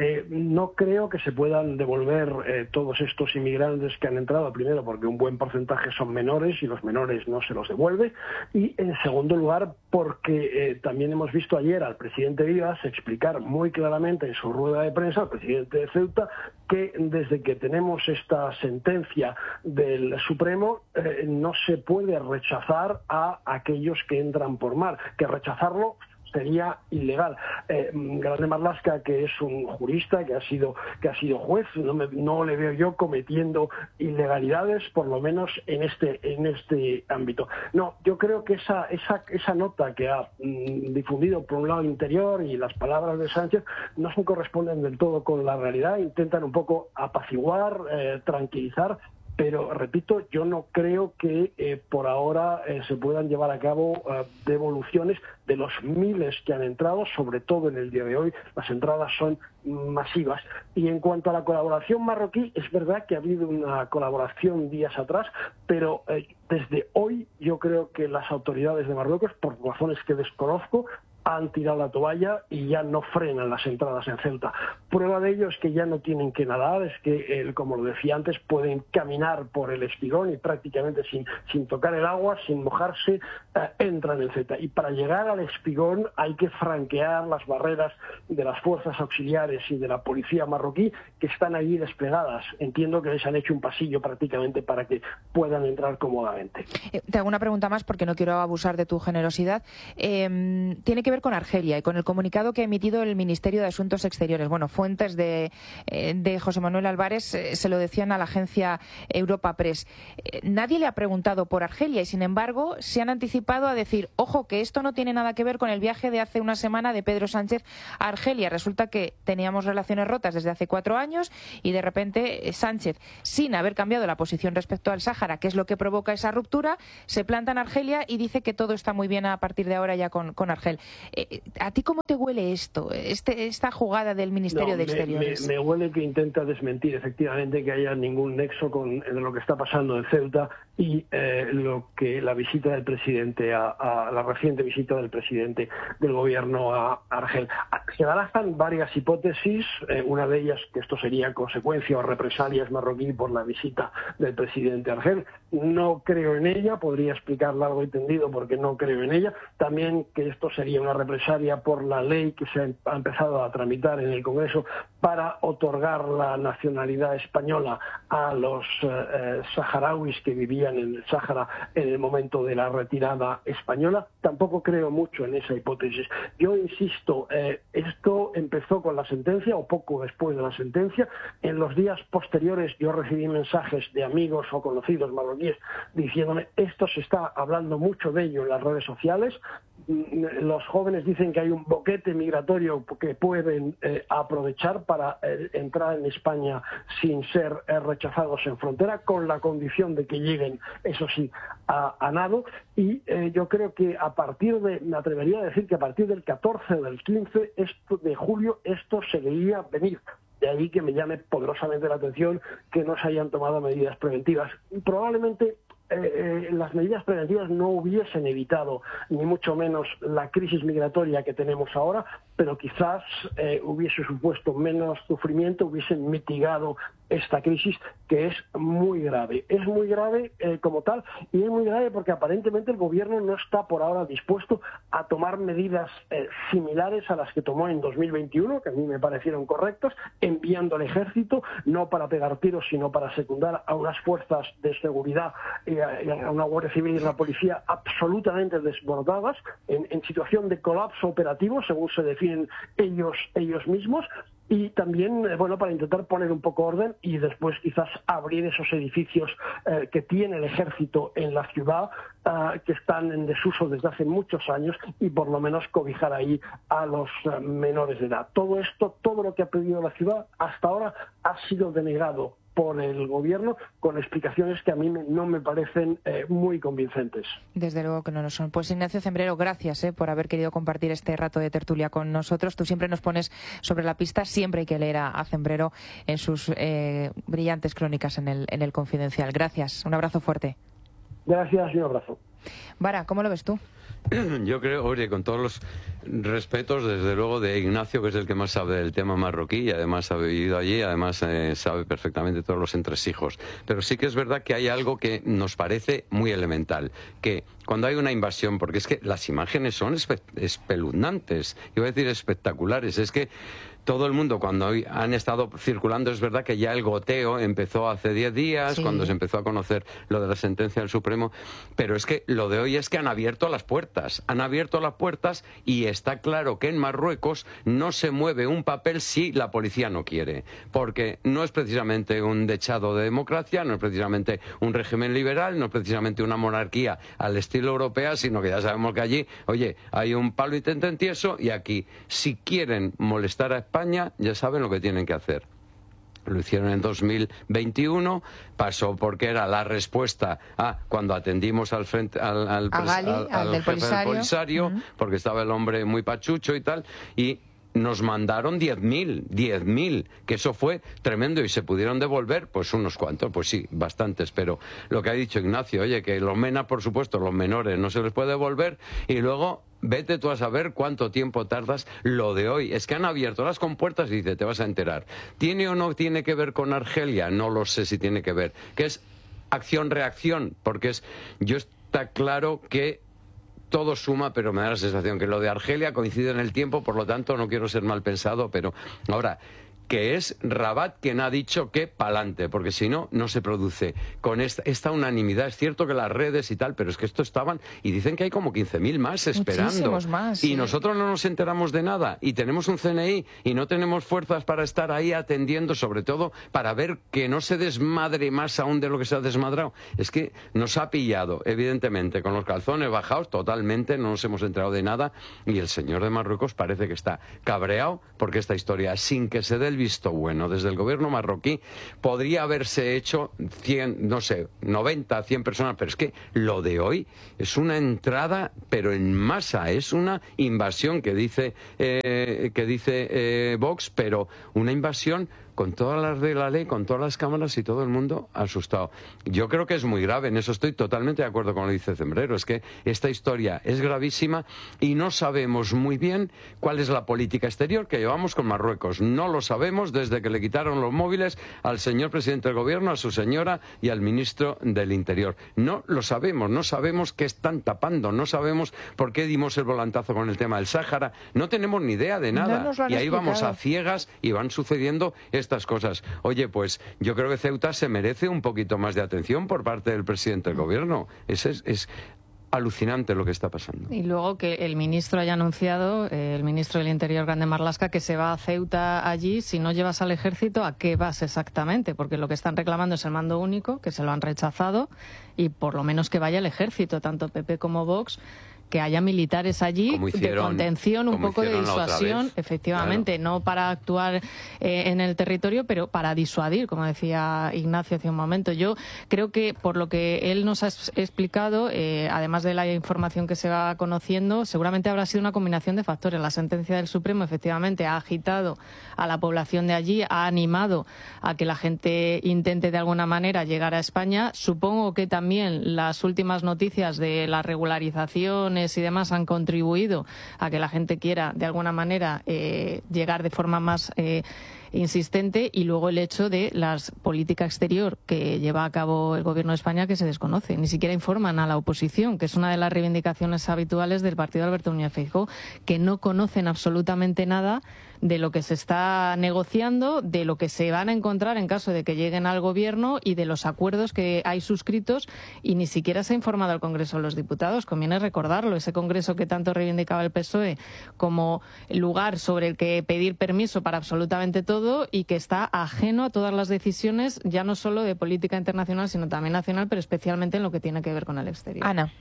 No creo que se puedan devolver todos estos inmigrantes que han entrado, primero porque un buen porcentaje son menores y los menores no se los devuelve, y en segundo lugar porque también hemos visto ayer al presidente Vivas explicar muy claramente en su rueda de prensa, al presidente de Ceuta, que desde que tenemos esta sentencia del Supremo no se puede rechazar a aquellos que entran por mar, que rechazarlo sería ilegal. Grande Marlaska, que es un jurista, que ha sido juez, no le veo yo cometiendo ilegalidades, por lo menos en este ámbito. No, yo creo que esa nota que ha difundido por un lado Interior y las palabras de Sánchez no se corresponden del todo con la realidad, intentan un poco apaciguar, tranquilizar, pero repito, yo no creo que por ahora se puedan llevar a cabo devoluciones de los miles que han entrado, sobre todo en el día de hoy. Las entradas son masivas. Y en cuanto a la colaboración marroquí, es verdad que ha habido una colaboración días atrás, pero desde hoy yo creo que las autoridades de Marruecos, por razones que desconozco, han tirado la toalla y ya no frenan las entradas en Ceuta. Prueba de ello es que ya no tienen que nadar, es que, como lo decía antes, pueden caminar por el espigón y prácticamente sin tocar el agua, sin mojarse, entran en Ceuta. Y para llegar al espigón hay que franquear las barreras de las fuerzas auxiliares y de la policía marroquí que están allí desplegadas. Entiendo que les han hecho un pasillo prácticamente para que puedan entrar cómodamente. Te hago una pregunta más porque no quiero abusar de tu generosidad. ¿Tiene que que ver con Argelia y con el comunicado que ha emitido el Ministerio de Asuntos Exteriores. Bueno, fuentes de José Manuel Álvarez se lo decían a la agencia Europa Press. Nadie le ha preguntado por Argelia y, sin embargo, se han anticipado a decir, ojo, que esto no tiene nada que ver con el viaje de hace una semana de Pedro Sánchez a Argelia. Resulta que teníamos relaciones rotas desde hace 4 años y de repente Sánchez, sin haber cambiado la posición respecto al Sáhara, que es lo que provoca esa ruptura, se planta en Argelia y dice que todo está muy bien a partir de ahora ya con Argel. ¿A ti cómo te huele esto, esta jugada del Ministerio de Exteriores? Me huele que intenta desmentir efectivamente que haya ningún nexo con lo que está pasando en Ceuta y la visita del presidente, la reciente visita del presidente del gobierno a Argel. Se barajan varias hipótesis, una de ellas que esto sería consecuencia o represalias marroquí por la visita del presidente a Argel. No creo en ella, podría explicar largo y tendido porque no creo en ella. También que esto sería una represalia por la ley que se ha empezado a tramitar en el Congreso para otorgar la nacionalidad española a los saharauis que vivían en el Sáhara en el momento de la retirada española. Tampoco creo mucho en esa hipótesis. Yo insisto, esto empezó con la sentencia o poco después de la sentencia. En los días posteriores yo recibí mensajes de amigos o conocidos marroquíes diciéndome esto se está hablando mucho de ello en las redes sociales. Los jóvenes dicen que hay un boquete migratorio que pueden aprovechar para entrar en España sin ser rechazados en frontera, con la condición de que lleguen, eso sí, a nado. Y yo creo que me atrevería a decir que a partir del 14 o del 15 de julio esto se veía venir. De ahí que me llame poderosamente la atención que no se hayan tomado medidas preventivas. Probablemente las medidas preventivas no hubiesen evitado ni mucho menos la crisis migratoria que tenemos ahora, pero quizás hubiese supuesto menos sufrimiento, hubiesen mitigado esta crisis que es muy grave. Es muy grave como tal, y es muy grave porque aparentemente el gobierno no está por ahora dispuesto a tomar medidas similares a las que tomó en 2021, que a mí me parecieron correctas, enviando al ejército, no para pegar tiros, sino para secundar a unas fuerzas de seguridad, a una Guardia Civil y una policía absolutamente desbordadas, en situación de colapso operativo, según se definen ellos mismos. Y también, para intentar poner un poco orden y después quizás abrir esos edificios que tiene el ejército en la ciudad, que están en desuso desde hace muchos años, y por lo menos cobijar ahí a los menores de edad. Todo esto, todo lo que ha pedido la ciudad hasta ahora ha sido denegado por el gobierno con explicaciones que a mí no me parecen muy convincentes. Desde luego que no lo son. Pues Ignacio Cembrero, gracias por haber querido compartir este rato de tertulia con nosotros. Tú siempre nos pones sobre la pista, siempre hay que leer a Cembrero en sus brillantes crónicas en el Confidencial. Gracias, un abrazo fuerte. Gracias y un abrazo. Vara, ¿cómo lo ves tú? Yo creo, oye, con todos los respetos, desde luego, de Ignacio, que es el que más sabe del tema marroquí y además ha vivido allí, además sabe perfectamente todos los entresijos. Pero sí que es verdad que hay algo que nos parece muy elemental, que cuando hay una invasión, porque es que las imágenes son espeluznantes, iba a decir espectaculares, es que todo el mundo, cuando han estado circulando, es verdad que ya el goteo empezó hace 10 días, sí, cuando se empezó a conocer lo de la sentencia del Supremo, pero es que lo de hoy es que han abierto las puertas y está claro que en Marruecos no se mueve un papel si la policía no quiere, porque no es precisamente un dechado de democracia, no es precisamente un régimen liberal, no es precisamente una monarquía al estilo europea, sino que ya sabemos que allí, oye, hay un palo y tentieso, y aquí, si quieren molestar a España, ya saben lo que tienen que hacer. Lo hicieron en 2021, pasó porque era la respuesta a cuando atendimos al jefe del Polisario, porque estaba el hombre muy pachucho y tal, y nos mandaron 10.000, que eso fue tremendo, y se pudieron devolver, pues unos cuantos, pues sí, bastantes, pero lo que ha dicho Ignacio, oye, que los MENA, por supuesto, los menores no se les puede devolver, y luego vete tú a saber cuánto tiempo tardas. Lo de hoy es que han abierto las compuertas y dice, te vas a enterar. ¿Tiene o no tiene que ver con Argelia? No lo sé si tiene que ver. Que es acción-reacción, porque está claro que todo suma, pero me da la sensación que lo de Argelia coincide en el tiempo, por lo tanto no quiero ser mal pensado, pero ahora, que es Rabat quien ha dicho que pa'lante, porque si no, no se produce con esta unanimidad. Es cierto que las redes y tal, pero es que esto estaban, y dicen que hay como 15.000 más esperando. Muchísimos más, y nosotros no nos enteramos de nada, y tenemos un CNI, y no tenemos fuerzas para estar ahí atendiendo, sobre todo para ver que no se desmadre más aún de lo que se ha desmadrado. Es que nos ha pillado, evidentemente, con los calzones bajados, totalmente, no nos hemos enterado de nada, y el señor de Marruecos parece que está cabreado porque esta historia, sin que se dé el visto bueno desde el gobierno marroquí, podría haberse hecho 100, no sé, 90, 100 personas, pero es que lo de hoy es una entrada, pero en masa, es una invasión que dice Vox, pero una invasión con todas las de la ley, con todas las cámaras y todo el mundo asustado. Yo creo que es muy grave, en eso estoy totalmente de acuerdo con lo que dice Zembrero, es que esta historia es gravísima y no sabemos muy bien cuál es la política exterior que llevamos con Marruecos. No lo sabemos desde que le quitaron los móviles al señor presidente del gobierno, a su señora y al ministro del Interior. No lo sabemos, no sabemos qué están tapando, no sabemos por qué dimos el volantazo con el tema del Sáhara, no tenemos ni idea de nada. No y ahí vamos a ciegas y van sucediendo estas cosas. Oye, pues yo creo que Ceuta se merece un poquito más de atención por parte del presidente del gobierno. Es alucinante lo que está pasando. Y luego que el ministro haya anunciado, el ministro del Interior, Grande Marlaska, que se va a Ceuta allí. Si no llevas al ejército, ¿a qué vas exactamente? Porque lo que están reclamando es el mando único, que se lo han rechazado, y por lo menos que vaya el ejército, tanto PP como Vox, que haya militares allí de contención, un poco de disuasión, efectivamente, claro. No para actuar en el territorio, pero para disuadir, como decía Ignacio hace un momento. Yo creo que, por lo que él nos ha explicado, además de la información que se va conociendo, seguramente habrá sido una combinación de factores. La sentencia del Supremo, efectivamente, ha agitado a la población de allí, ha animado a que la gente intente de alguna manera llegar a España. Supongo que también las últimas noticias de las regularizaciones y demás han contribuido a que la gente quiera de alguna manera llegar de forma más insistente, y luego el hecho de la política exterior que lleva a cabo el gobierno de España, que se desconoce. Ni siquiera informan a la oposición, que es una de las reivindicaciones habituales del partido de Alberto Núñez Feijóo, que no conocen absolutamente nada de lo que se está negociando, de lo que se van a encontrar en caso de que lleguen al gobierno y de los acuerdos que hay suscritos, y ni siquiera se ha informado al Congreso de los Diputados. Conviene recordarlo, ese Congreso que tanto reivindicaba el PSOE como lugar sobre el que pedir permiso para absolutamente todo, y que está ajeno a todas las decisiones, ya no solo de política internacional, sino también nacional, pero especialmente en lo que tiene que ver con el exterior. Ana.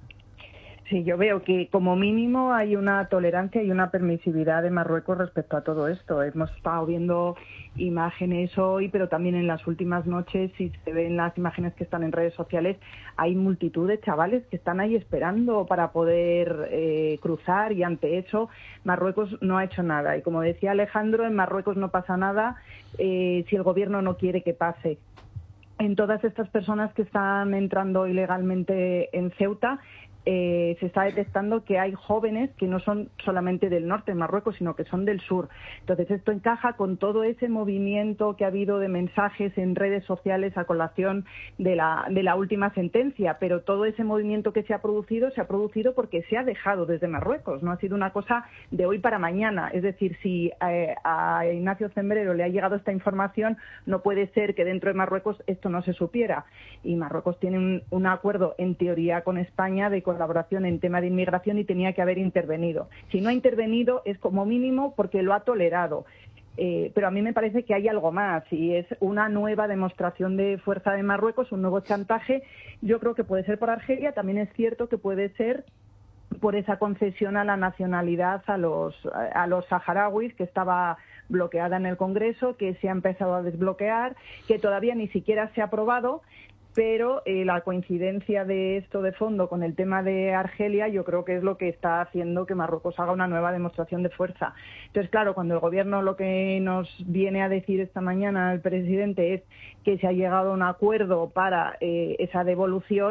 Sí, yo veo que como mínimo hay una tolerancia y una permisividad de Marruecos respecto a todo esto. Hemos estado viendo imágenes hoy, pero también en las últimas noches, si se ven las imágenes que están en redes sociales, hay multitud de chavales que están ahí esperando para poder cruzar, y ante eso Marruecos no ha hecho nada. Y como decía Alejandro, en Marruecos no pasa nada si el gobierno no quiere que pase. En todas estas personas que están entrando ilegalmente en Ceuta, se está detectando que hay jóvenes que no son solamente del norte de Marruecos, sino que son del sur. Entonces esto encaja con todo ese movimiento que ha habido de mensajes en redes sociales a colación de la última sentencia, pero todo ese movimiento que se ha producido porque se ha dejado desde Marruecos, no ha sido una cosa de hoy para mañana. Es decir, si a Ignacio Zembrero le ha llegado esta información, no puede ser que dentro de Marruecos esto no se supiera. Y Marruecos tiene un acuerdo, en teoría, con España de colaboración en tema de inmigración, y tenía que haber intervenido. Si no ha intervenido es como mínimo porque lo ha tolerado. Pero a mí me parece que hay algo más, y es una nueva demostración de fuerza de Marruecos, un nuevo chantaje. Yo creo que puede ser por Argelia, también es cierto que puede ser por esa concesión a la nacionalidad a los saharauis, que estaba bloqueada en el Congreso, que se ha empezado a desbloquear, que todavía ni siquiera se ha aprobado. Pero la coincidencia de esto de fondo con el tema de Argelia, yo creo que es lo que está haciendo que Marruecos haga una nueva demostración de fuerza. Entonces, claro, cuando el gobierno lo que nos viene a decir esta mañana el presidente es que se ha llegado a un acuerdo para esa devolución,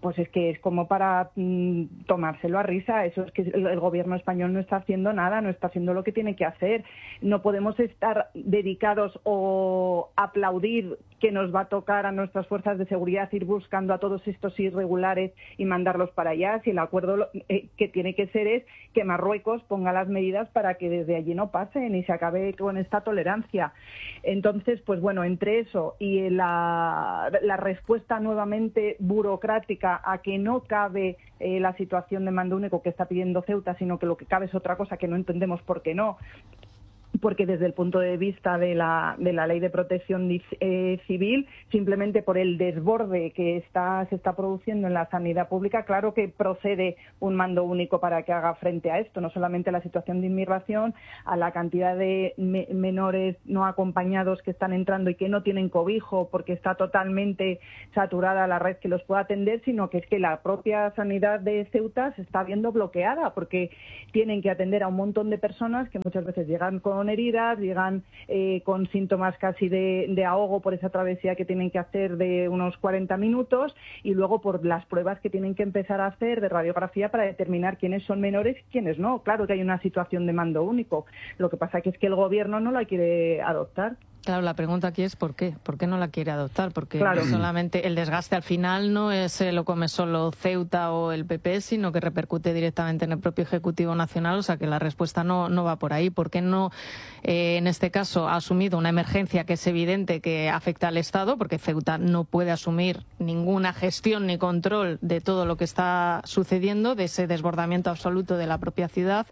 pues es que es como para tomárselo a risa. Eso es que el gobierno español no está haciendo nada, no está haciendo lo que tiene que hacer. No podemos estar dedicados o aplaudir que nos va a tocar a nuestras fuerzas de seguridad ir buscando a todos estos irregulares y mandarlos para allá. Si el acuerdo que tiene que ser es que Marruecos ponga las medidas para que desde allí no pasen y se acabe con esta tolerancia. Entonces, pues bueno, entre eso y la respuesta nuevamente burocrática a que no cabe la situación de mando único que está pidiendo Ceuta, sino que lo que cabe es otra cosa que no entendemos por qué no. Porque desde el punto de vista de la ley de protección civil, simplemente por el desborde que se está produciendo en la sanidad pública, claro que procede un mando único para que haga frente a esto, no solamente a la situación de inmigración, a la cantidad de menores no acompañados que están entrando y que no tienen cobijo porque está totalmente saturada la red que los pueda atender, sino que es que la propia sanidad de Ceuta se está viendo bloqueada porque tienen que atender a un montón de personas que muchas veces llegan con heridas, llegan con síntomas casi de ahogo por esa travesía que tienen que hacer de unos 40 minutos y luego por las pruebas que tienen que empezar a hacer de radiografía para determinar quiénes son menores y quiénes no. Claro que hay una situación de mando único. Lo que pasa que es que el gobierno no la quiere adoptar. Claro, la pregunta aquí es ¿por qué? ¿Por qué no la quiere adoptar? Porque claro, solamente el desgaste al final no lo come solo Ceuta o el PP, sino que repercute directamente en el propio Ejecutivo Nacional, o sea que la respuesta no va por ahí. ¿Por qué no, en este caso, ha asumido una emergencia que es evidente que afecta al Estado? Porque Ceuta no puede asumir ninguna gestión ni control de todo lo que está sucediendo, de ese desbordamiento absoluto de la propia ciudad.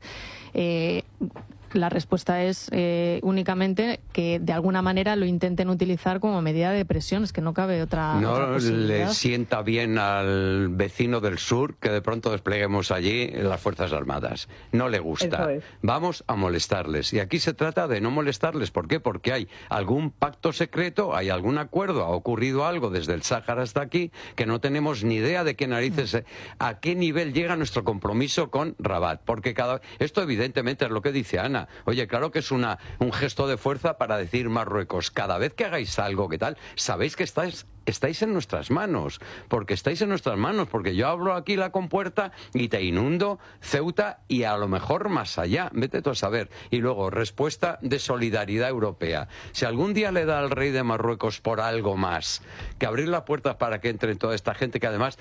La respuesta es únicamente que de alguna manera lo intenten utilizar como medida de presión, es que no cabe otra posibilidad. Le sienta bien al vecino del sur que de pronto despleguemos allí las Fuerzas Armadas. No le gusta. Vamos a molestarles. Y aquí se trata de no molestarles. ¿Por qué? Porque hay algún pacto secreto, hay algún acuerdo, ha ocurrido algo desde el Sáhara hasta aquí que no tenemos ni idea de qué narices, a qué nivel llega nuestro compromiso con Rabat. Porque esto evidentemente es lo que dice Ana. Oye, claro que es un gesto de fuerza para decir Marruecos, cada vez que hagáis algo, ¿qué tal? Sabéis que estáis en nuestras manos, porque estáis en nuestras manos, porque yo abro aquí la compuerta y te inundo Ceuta y a lo mejor más allá, vete tú a saber. Y luego, respuesta de solidaridad europea. Si algún día le da al rey de Marruecos por algo más que abrir las puertas para que entre toda esta gente, que además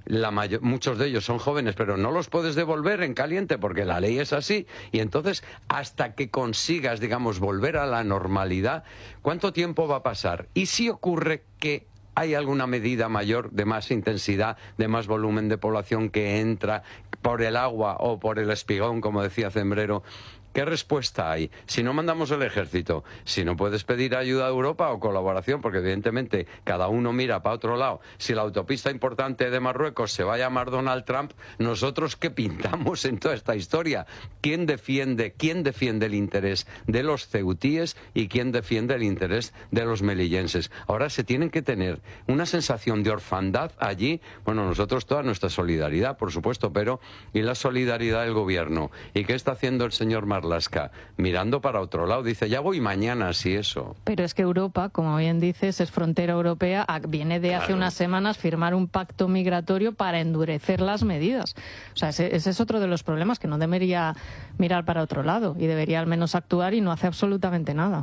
muchos de ellos son jóvenes, pero no los puedes devolver en caliente porque la ley es así, y entonces hasta que consigas, digamos, volver a la normalidad, ¿cuánto tiempo va a pasar? Y si ocurre que hay alguna medida mayor, de más intensidad, de más volumen de población que entra por el agua o por el espigón, como decía Zembrero, ¿qué respuesta hay? Si no mandamos el ejército, si no puedes pedir ayuda a Europa o colaboración, porque evidentemente cada uno mira para otro lado. Si la autopista importante de Marruecos se va a llamar Donald Trump, ¿nosotros qué pintamos en toda esta historia? ¿Quién defiende el interés de los ceutíes y quién defiende el interés de los melillenses? Ahora se tienen que tener una sensación de orfandad allí. Bueno, nosotros toda nuestra solidaridad, por supuesto, pero ¿y la solidaridad del gobierno? ¿Y qué está haciendo el señor Marlaska? Mirando para otro lado, dice, ya voy mañana, si eso. Pero es que Europa, como bien dices, es frontera europea, viene de hace unas semanas firmar un pacto migratorio para endurecer las medidas. O sea, ese es otro de los problemas, que no debería mirar para otro lado y debería al menos actuar, y no hace absolutamente nada.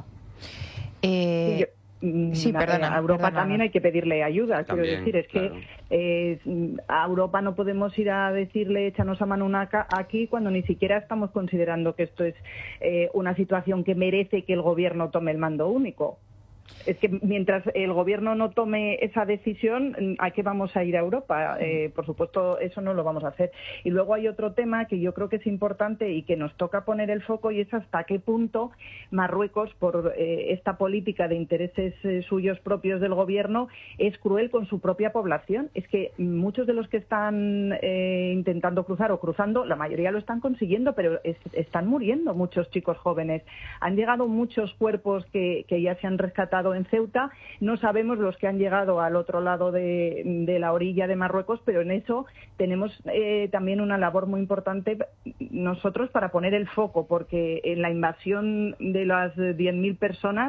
Sí, perdona, a Europa también hay que pedirle ayuda. Quiero decir, es que a Europa no podemos ir a decirle échanos a mano aquí cuando ni siquiera estamos considerando que esto es una situación que merece que el gobierno tome el mando único. Es que mientras el gobierno no tome esa decisión, ¿a qué vamos a ir a Europa? Por supuesto, eso no lo vamos a hacer. Y luego hay otro tema que yo creo que es importante y que nos toca poner el foco, y es hasta qué punto Marruecos, por esta política de intereses suyos propios del gobierno, es cruel con su propia población. Es que muchos de los que están intentando cruzar o cruzando, la mayoría lo están consiguiendo, pero están muriendo muchos chicos jóvenes. Han llegado muchos cuerpos que ya se han rescatado desembarcado en Ceuta. No sabemos los que han llegado al otro lado de la orilla de Marruecos, pero en eso tenemos también una labor muy importante nosotros para poner el foco, porque en la invasión de las 10.000 personas,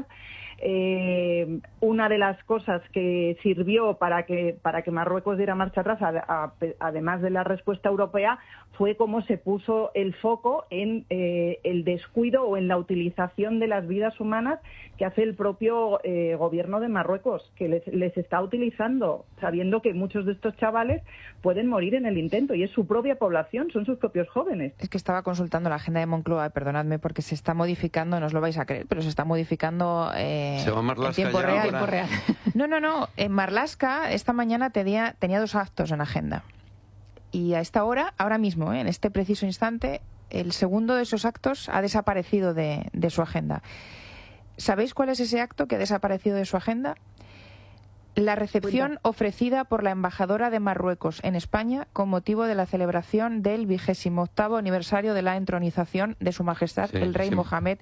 una de las cosas que sirvió para que Marruecos diera marcha atrás, además de la respuesta europea, fue cómo se puso el foco en el descuido o en la utilización de las vidas humanas que hace el propio gobierno de Marruecos, que les está utilizando, sabiendo que muchos de estos chavales pueden morir en el intento, y es su propia población, son sus propios jóvenes. Es que estaba consultando la agenda de Moncloa, perdonadme, porque se está modificando, no os lo vais a creer, pero se está modificando ¿Se va Marlaska en tiempo ya real. ahora? No. En Marlaska esta mañana tenía 2 actos en agenda. Y a esta hora, ahora mismo, en este preciso instante, el segundo de esos actos ha desaparecido de su agenda. ¿Sabéis cuál es ese acto que ha desaparecido de su agenda? La recepción ofrecida por la embajadora de Marruecos en España con motivo de la celebración del 28º aniversario de la entronización de Su Majestad el Rey Mohamed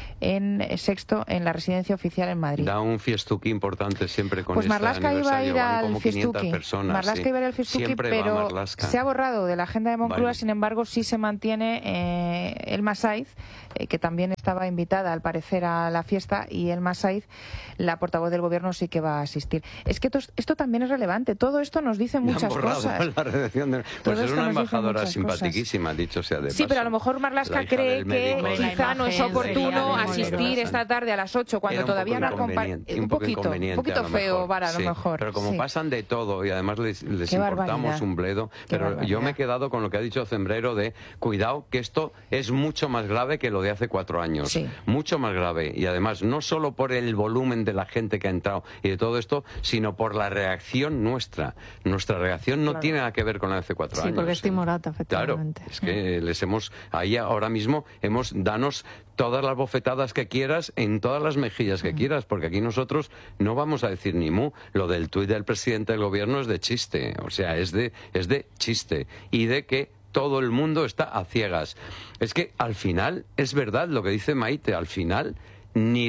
VI en la residencia oficial en Madrid. Da un fiestuki importante siempre con pues este Marlaska aniversario. iba a ir como al fiestuki. Marlaska iba a ir al fiestuki, pero se ha borrado de la agenda de Moncloa. Vale. Sin embargo, sí se mantiene Elma Saiz, que también estaba invitada al parecer a la fiesta, y Elma Saiz, la portavoz del gobierno, sí que va a asistir. Es que esto también es relevante. Todo esto nos dice muchas cosas. La redacción de... Pues es una embajadora simpaticísima, dicho sea de paso. Sí, pero a lo mejor Marlaska cree que quizá no es oportuno asistir esta tarde a las 8 cuando todavía no acompaña. Un poquito feo para a lo mejor. Pero como pasan de todo y además les importamos un bledo, pero yo me he quedado con lo que ha dicho Cembrero de cuidado, que esto es mucho más grave que lo de hace 4 años. Sí. Mucho más grave. Y además, no solo por el volumen de la gente que ha entrado y de todo esto, sino por la reacción nuestra. Nuestra reacción no tiene nada que ver con la de hace 4 años. Sí, porque es timorata, efectivamente. Claro, es que les hemos, ahí ahora mismo, danos todas las bofetadas que quieras en todas las mejillas que quieras, porque aquí nosotros no vamos a decir ni mu. Lo del tuit del presidente del gobierno es de chiste, o sea, es de chiste, y de que todo el mundo está a ciegas. Es que al final, es verdad lo que dice Maite, al final ni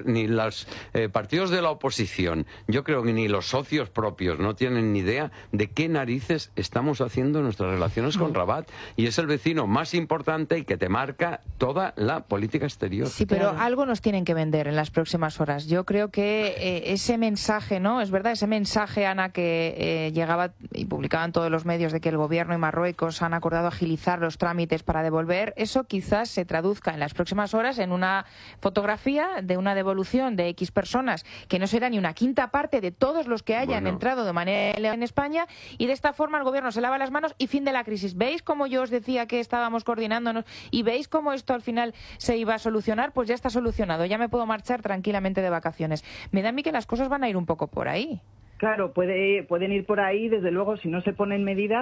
los partidos de la oposición, yo creo que ni los socios propios no tienen ni idea de qué narices estamos haciendo en nuestras relaciones con Rabat, y es el vecino más importante y que te marca toda la política exterior. Sí, pero algo nos tienen que vender en las próximas horas. Yo creo que ese mensaje, ¿no? Es verdad, ese mensaje, Ana, que llegaba y publicaban todos los medios de que el gobierno y Marruecos han acordado agilizar los trámites para devolver, eso quizás se traduzca en las próximas horas en una fotografía de una devolución de X personas que no será ni una quinta parte de todos los que hayan entrado de manera ilegal en España, y de esta forma el gobierno se lava las manos y fin de la crisis. ¿Veis cómo yo os decía que estábamos coordinándonos y veis cómo esto al final se iba a solucionar? Pues ya está solucionado, ya me puedo marchar tranquilamente de vacaciones. Me da a mí que las cosas van a ir un poco por ahí. Claro, pueden ir por ahí, desde luego, si no se ponen medidas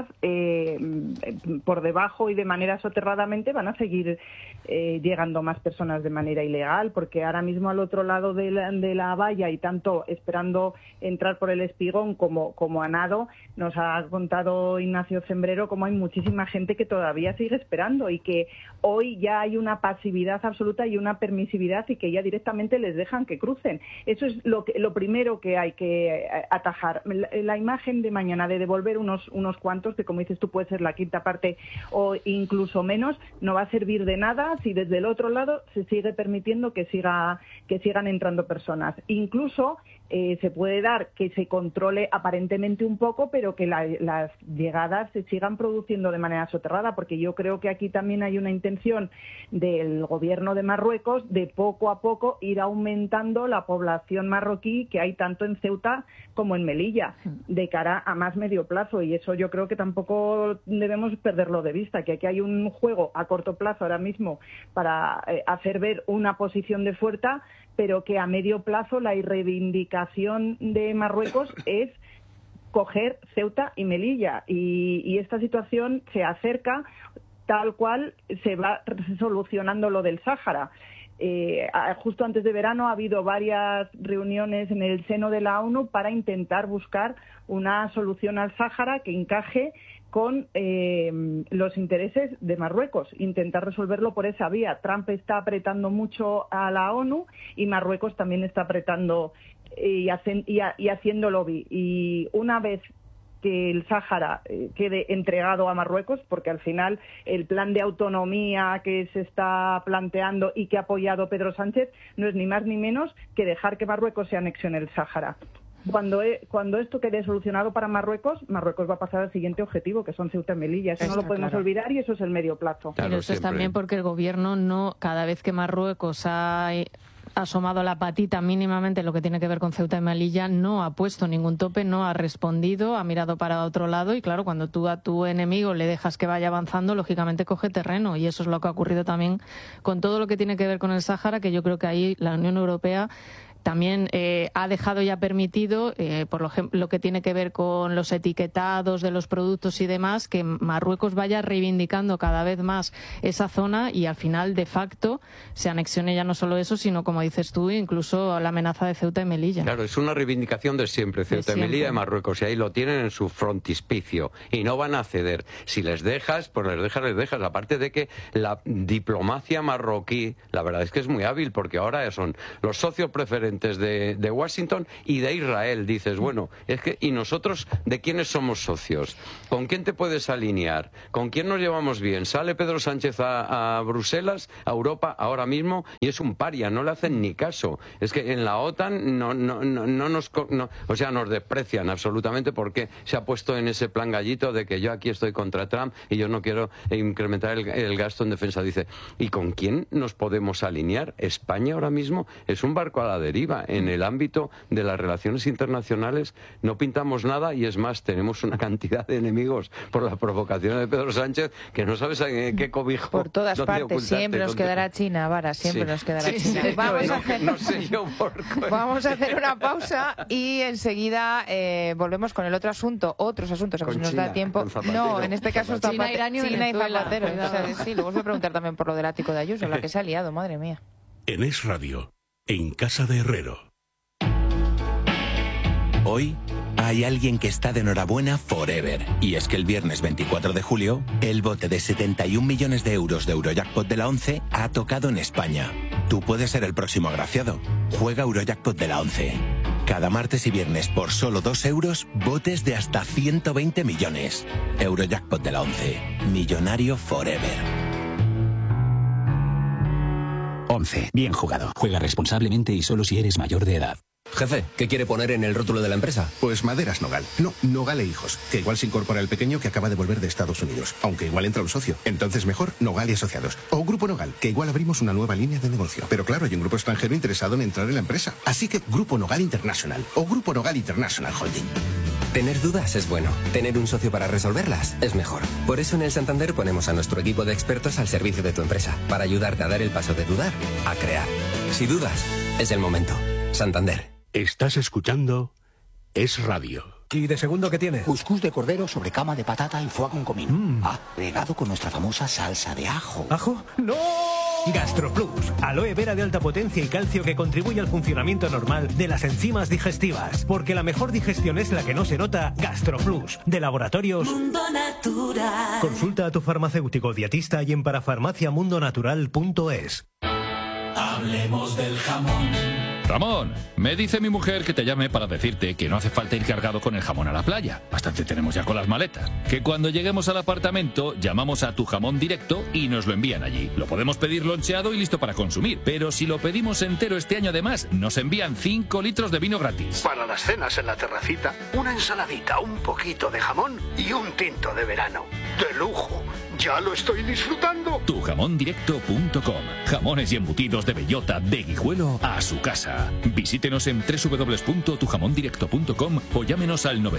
por debajo y de manera soterradamente van a seguir llegando más personas de manera ilegal, porque ahora mismo al otro lado de la valla, y tanto esperando entrar por el Espigón como a nado, nos ha contado Ignacio Cembrero cómo hay muchísima gente que todavía sigue esperando y que hoy ya hay una pasividad absoluta y una permisividad, y que ya directamente les dejan que crucen. Eso es lo primero que hay que atajar. La imagen de mañana de devolver unos cuantos, que como dices tú puede ser la quinta parte o incluso menos, no va a servir de nada si desde el otro lado se sigue permitiendo que sigan entrando personas. Incluso se puede dar que se controle aparentemente un poco, pero que las llegadas se sigan produciendo de manera soterrada, porque yo creo que aquí también hay una intención del gobierno de Marruecos de poco a poco ir aumentando la población marroquí que hay tanto en Ceuta como en Melilla, de cara a más medio plazo, y eso yo creo que tampoco debemos perderlo de vista, que aquí hay un juego a corto plazo ahora mismo para hacer ver una posición de fuerza, pero que a medio plazo la reivindicación de Marruecos es coger Ceuta y Melilla, y esta situación se acerca tal cual se va solucionando lo del Sáhara. Justo antes de verano ha habido varias reuniones en el seno de la ONU para intentar buscar una solución al Sáhara que encaje con los intereses de Marruecos, intentar resolverlo por esa vía. Trump está apretando mucho a la ONU y Marruecos también está apretando y haciendo lobby. Y una vez que el Sáhara quede entregado a Marruecos, porque al final el plan de autonomía que se está planteando y que ha apoyado Pedro Sánchez no es ni más ni menos que dejar que Marruecos se anexione el Sáhara. Cuando esto quede solucionado para Marruecos, Marruecos va a pasar al siguiente objetivo, que son Ceuta y Melilla. Eso no lo podemos olvidar y eso es el medio plazo. Claro, pero eso es también porque el gobierno cada vez que Marruecos ha asomado la patita mínimamente en lo que tiene que ver con Ceuta y Melilla, no ha puesto ningún tope, no ha respondido, ha mirado para otro lado y claro, cuando tú a tu enemigo le dejas que vaya avanzando, lógicamente coge terreno y eso es lo que ha ocurrido también con todo lo que tiene que ver con el Sáhara, que yo creo que ahí la Unión Europea también ha dejado y ha permitido, por ejemplo, lo que tiene que ver con los etiquetados de los productos y demás, que Marruecos vaya reivindicando cada vez más esa zona y al final, de facto, se anexione ya no solo eso, sino, como dices tú, incluso la amenaza de Ceuta y Melilla. Claro, es una reivindicación de siempre, Ceuta y Melilla de Marruecos, y ahí lo tienen en su frontispicio y no van a ceder. Si les dejas, pues les dejas. Aparte de que la diplomacia marroquí, la verdad es que es muy hábil, porque ahora son los socios preferentes de Washington y de Israel. Dices, bueno, es que ¿y nosotros de quiénes somos socios? ¿Con quién te puedes alinear? ¿Con quién nos llevamos bien? Sale Pedro Sánchez a Bruselas, a Europa ahora mismo y es un paria, no le hacen ni caso. Es que en la OTAN nos desprecian absolutamente porque se ha puesto en ese plan gallito de que yo aquí estoy contra Trump y yo no quiero incrementar el gasto en defensa. Dice, ¿y con quién nos podemos alinear? España ahora mismo es un barco a la deriva. En el ámbito de las relaciones internacionales no pintamos nada y es más, tenemos una cantidad de enemigos por las provocaciones de Pedro Sánchez que no sabes en qué cobijo. Por todas partes, siempre nos quedará China, Vara, siempre nos quedará China. Vamos a hacer una pausa y enseguida volvemos con el otro asunto, otros asuntos, a ver si nos da tiempo. No, en este caso está China, Irán y Zapatero. Sí, luego os voy a preguntar también por lo del ático de Ayuso, la que se ha liado, madre mía. En Es Radio. En Casa de Herrero. Hoy hay alguien que está de enhorabuena forever. Y es que el viernes 24 de julio, el bote de 71 millones de euros de Eurojackpot de la 11 ha tocado en España. Tú puedes ser el próximo agraciado. Juega Eurojackpot de la 11. Cada martes y viernes por solo 2 euros, botes de hasta 120 millones. Eurojackpot de la 11. Millonario forever. 11. Bien jugado. Juega responsablemente y solo si eres mayor de edad. Jefe, ¿qué quiere poner en el rótulo de la empresa? Pues Maderas Nogal. No, Nogal e Hijos. Que igual se incorpora el pequeño que acaba de volver de Estados Unidos. Aunque igual entra un socio. Entonces mejor Nogal y Asociados. O Grupo Nogal, que igual abrimos una nueva línea de negocio. Pero claro, hay un grupo extranjero interesado en entrar en la empresa. Así que Grupo Nogal International. O Grupo Nogal International Holding. Tener dudas es bueno. Tener un socio para resolverlas es mejor. Por eso en el Santander ponemos a nuestro equipo de expertos al servicio de tu empresa. Para ayudarte a dar el paso de dudar a crear. Si dudas, es el momento. Santander. Estás escuchando Es Radio. ¿Y de segundo qué tiene? Cuscús de cordero sobre cama de patata y foie con comino. Agregado con nuestra famosa salsa de ajo. ¿Ajo? ¡No! GastroPlus, aloe vera de alta potencia y calcio que contribuye al funcionamiento normal de las enzimas digestivas. Porque la mejor digestión es la que no se nota. GastroPlus, de Laboratorios Mundo Natural. Consulta a tu farmacéutico dietista y en parafarmaciamundonatural.es. Hablemos del jamón. Ramón, me dice mi mujer que te llame para decirte que no hace falta ir cargado con el jamón a la playa. Bastante tenemos ya con las maletas. Que cuando lleguemos al apartamento llamamos a Tu Jamón Directo y nos lo envían allí. Lo podemos pedir loncheado y listo para consumir. Pero si lo pedimos entero este año además, nos envían 5 litros de vino gratis. Para las cenas en la terracita, una ensaladita, un poquito de jamón y un tinto de verano. ¡De lujo! ¡Ya lo estoy disfrutando! Tujamondirecto.com. Jamones y embutidos de bellota, de Guijuelo a su casa. Visítenos en www.tujamondirecto.com o llámenos al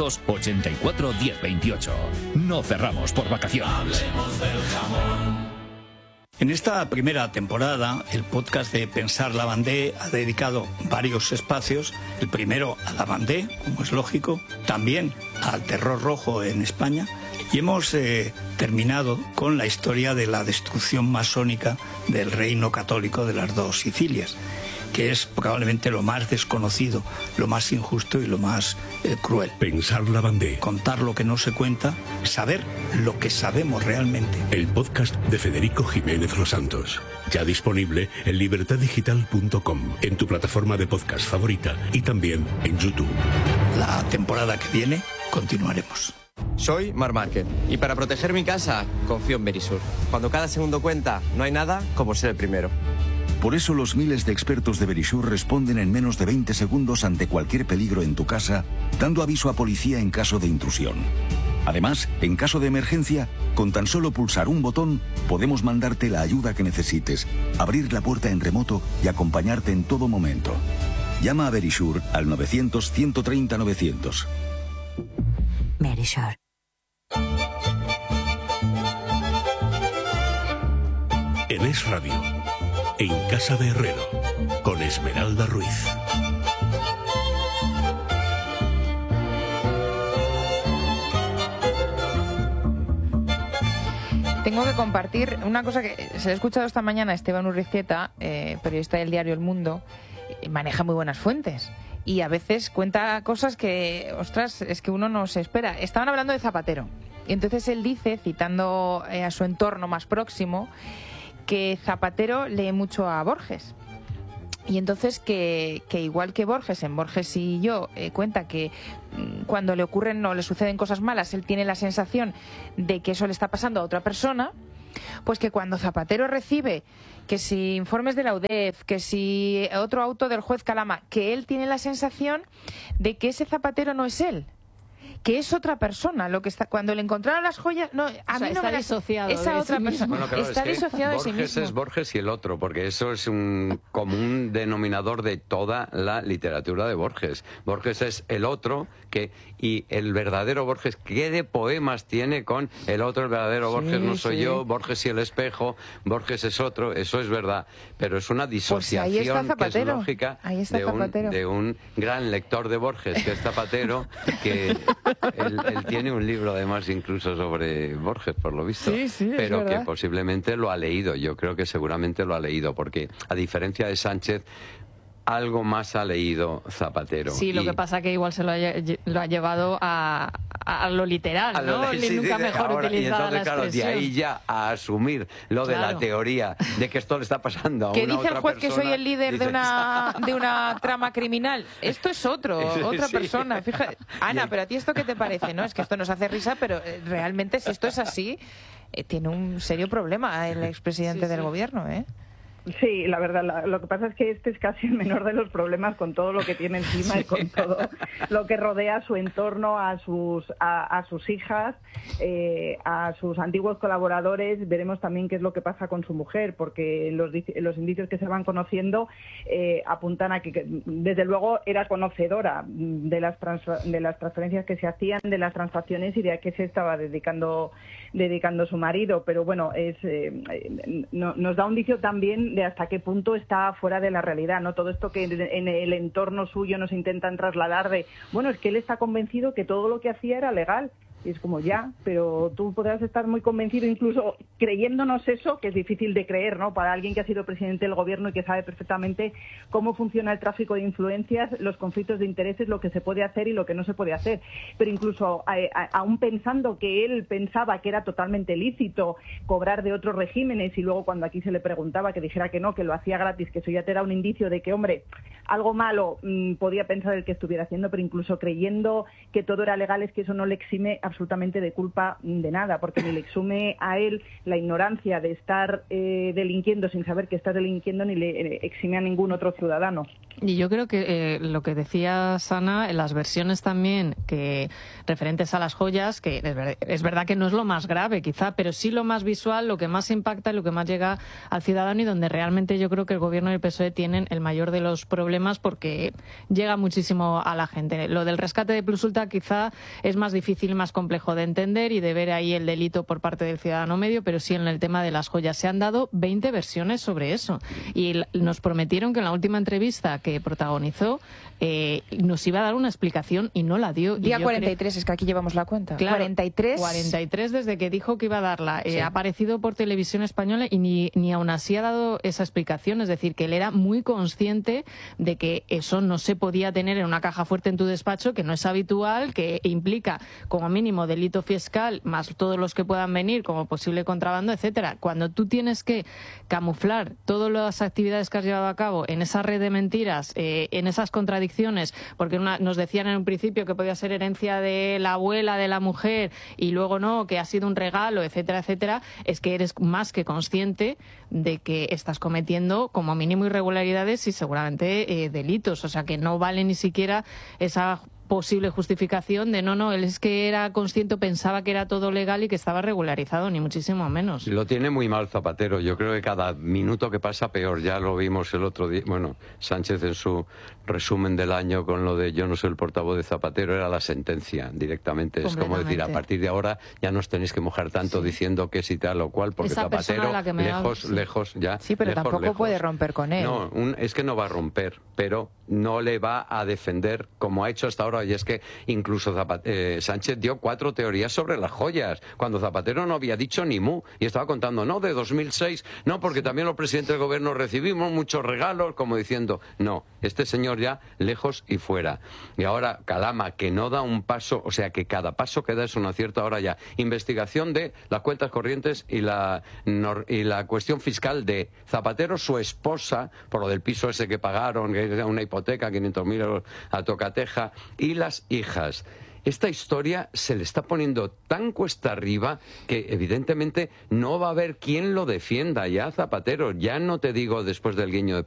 984 1028. No cerramos por vacaciones. Hablemos del jamón. En esta primera temporada, el podcast de Pensar Lavandé ha dedicado varios espacios. El primero a Lavandé, como es lógico, también al terror rojo en España. Y hemos terminado con la historia de la destrucción masónica del reino católico de las dos Sicilias. que es probablemente lo más desconocido, lo más injusto y lo más cruel. Pensar Lavandé. Contar lo que no se cuenta, saber lo que sabemos realmente. El podcast de Federico Jiménez Los Santos. Ya disponible en libertaddigital.com, en tu plataforma de podcast favorita y también en YouTube. La temporada que viene continuaremos. Soy Marc Márquez y para proteger mi casa confío en Verisur. Cuando cada segundo cuenta, no hay nada como ser el primero. Por eso los miles de expertos de Verisur responden en menos de 20 segundos ante cualquier peligro en tu casa, dando aviso a policía en caso de intrusión. Además, en caso de emergencia, con tan solo pulsar un botón, podemos mandarte la ayuda que necesites, abrir la puerta en remoto y acompañarte en todo momento. Llama a Verisur al 900-130-900. Verisur. En Es Radio, en Casa de Herrero, con Esmeralda Ruiz. Tengo que compartir una cosa que se le he escuchado esta mañana a Esteban Urrizquieta, periodista del diario El Mundo. Maneja muy buenas fuentes y a veces cuenta cosas que, ostras, es que uno no se espera. Estaban hablando de Zapatero y entonces él dice, citando a su entorno más próximo, que Zapatero lee mucho a Borges. Y entonces que igual que Borges, en Borges y yo, cuenta que cuando le ocurren o le suceden cosas malas, él tiene la sensación de que eso le está pasando a otra persona, pues que cuando Zapatero recibe que si informes de la UDEF, que si otro auto del juez Calama, que él tiene la sensación de que ese Zapatero no es él, que es otra persona. Lo que está, cuando le encontraron las joyas, no, a mí no está me disociado. Esa otra persona. Bueno, claro, está disociado de sí mismo. Borges es Borges y el otro, porque eso es un común denominador de toda la literatura de Borges. Borges es el otro y el verdadero Borges, ¿qué de poemas tiene con el otro? El verdadero Borges no soy yo, Borges y el espejo, Borges es otro, eso es verdad, pero es una disociación que es lógica de un gran lector de Borges, que es Zapatero, que él tiene un libro además incluso sobre Borges, por lo visto, pero que posiblemente lo ha leído. Yo creo que seguramente lo ha leído, porque a diferencia de Sánchez, algo más ha leído Zapatero. Sí, lo que pasa que igual se lo ha llevado a lo literal, ¿no? Nunca mejor utilizada la expresión. De ahí ya a asumir lo de la teoría de que esto le está pasando a una otra persona. Que dice el juez que soy el líder de una trama criminal. Esto es otra persona. Fíjate, Ana, pero a ti esto ¿qué te parece? No, es que esto nos hace risa, pero realmente si esto es así, tiene un serio problema el expresidente del gobierno, ¿eh? Sí, la verdad, lo que pasa es que este es casi el menor de los problemas con todo lo que tiene encima y con todo lo que rodea su entorno, a sus hijas, a sus antiguos colaboradores. Veremos también qué es lo que pasa con su mujer, porque los indicios que se van conociendo apuntan a que desde luego era conocedora de las transferencias que se hacían, de las transacciones y de a qué se estaba dedicando su marido. Pero bueno, nos da un indicio también de hasta qué punto está fuera de la realidad, ¿no? Todo esto que en el entorno suyo nos intentan trasladar de, bueno, es que él está convencido que todo lo que hacía era legal. Y es como ya, pero tú podrás estar muy convencido, incluso creyéndonos eso, que es difícil de creer, ¿no? Para alguien que ha sido presidente del gobierno y que sabe perfectamente cómo funciona el tráfico de influencias, los conflictos de intereses, lo que se puede hacer y lo que no se puede hacer. Pero incluso aún pensando que él pensaba que era totalmente lícito cobrar de otros regímenes y luego cuando aquí se le preguntaba que dijera que no, que lo hacía gratis, que eso ya te da un indicio de que, hombre, algo malo podía pensar el que estuviera haciendo, pero incluso creyendo que todo era legal, es que eso no le exime absolutamente de culpa de nada, porque ni le exume a él la ignorancia de estar delinquiendo sin saber que está delinquiendo, ni le exime a ningún otro ciudadano. Y yo creo que lo que decía Sana, en las versiones también que referentes a las joyas, que es verdad que no es lo más grave quizá, pero sí lo más visual, lo que más impacta, lo que más llega al ciudadano y donde realmente yo creo que el gobierno y el PSOE tienen el mayor de los problemas porque llega muchísimo a la gente. Lo del rescate de Plus Ultra quizá es más difícil, más complejo de entender y de ver ahí el delito por parte del ciudadano medio, pero sí en el tema de las joyas. Se han dado 20 versiones sobre eso y nos prometieron que en la última entrevista que protagonizó, nos iba a dar una explicación y no la dio. Día 43, es que aquí llevamos la cuenta. Claro, 43 desde que dijo que iba a darla. Sí. Ha aparecido por Televisión Española y ni aún así ha dado esa explicación. Es decir, que él era muy consciente de que eso no se podía tener en una caja fuerte en tu despacho, que no es habitual, que implica como mínimo delito fiscal, más todos los que puedan venir, como posible contrabando, etcétera. Cuando tú tienes que camuflar todas las actividades que has llevado a cabo en esa red de mentiras, en esas contradicciones, porque nos decían en un principio que podía ser herencia de la abuela de la mujer y luego no, que ha sido un regalo, etcétera, etcétera, es que eres más que consciente de que estás cometiendo como mínimo irregularidades y seguramente delitos. O sea, que no vale ni siquiera esa posible justificación de no, él es que era consciente, pensaba que era todo legal y que estaba regularizado, ni muchísimo menos. Lo tiene muy mal Zapatero. Yo creo que cada minuto que pasa peor. Ya lo vimos el otro día. Bueno, Sánchez en su resumen del año con lo de yo no soy el portavoz de Zapatero era la sentencia directamente. Es como decir, a partir de ahora ya no os tenéis que mojar tanto diciendo que si tal o cual, porque esa Zapatero lejos ya. Sí, pero tampoco puede romper con él. No, es que no va a romper, pero no le va a defender como ha hecho hasta ahora. Y es que incluso Sánchez dio 4 teorías sobre las joyas, cuando Zapatero no había dicho ni mu, y estaba contando, no, de 2006, no, porque también los presidentes del gobierno recibimos muchos regalos, como diciendo, no, este señor ya lejos y fuera. Y ahora Calama, que no da un paso, o sea que cada paso que da es un acierto. Ahora ya, investigación de las cuentas corrientes y la cuestión fiscal de Zapatero, su esposa, por lo del piso ese que pagaron, que era una hipoteca, 500.000 euros a tocateja, y las hijas. Esta historia se le está poniendo tan cuesta arriba que evidentemente no va a haber quien lo defienda ya, Zapatero. Ya no te digo después del guiño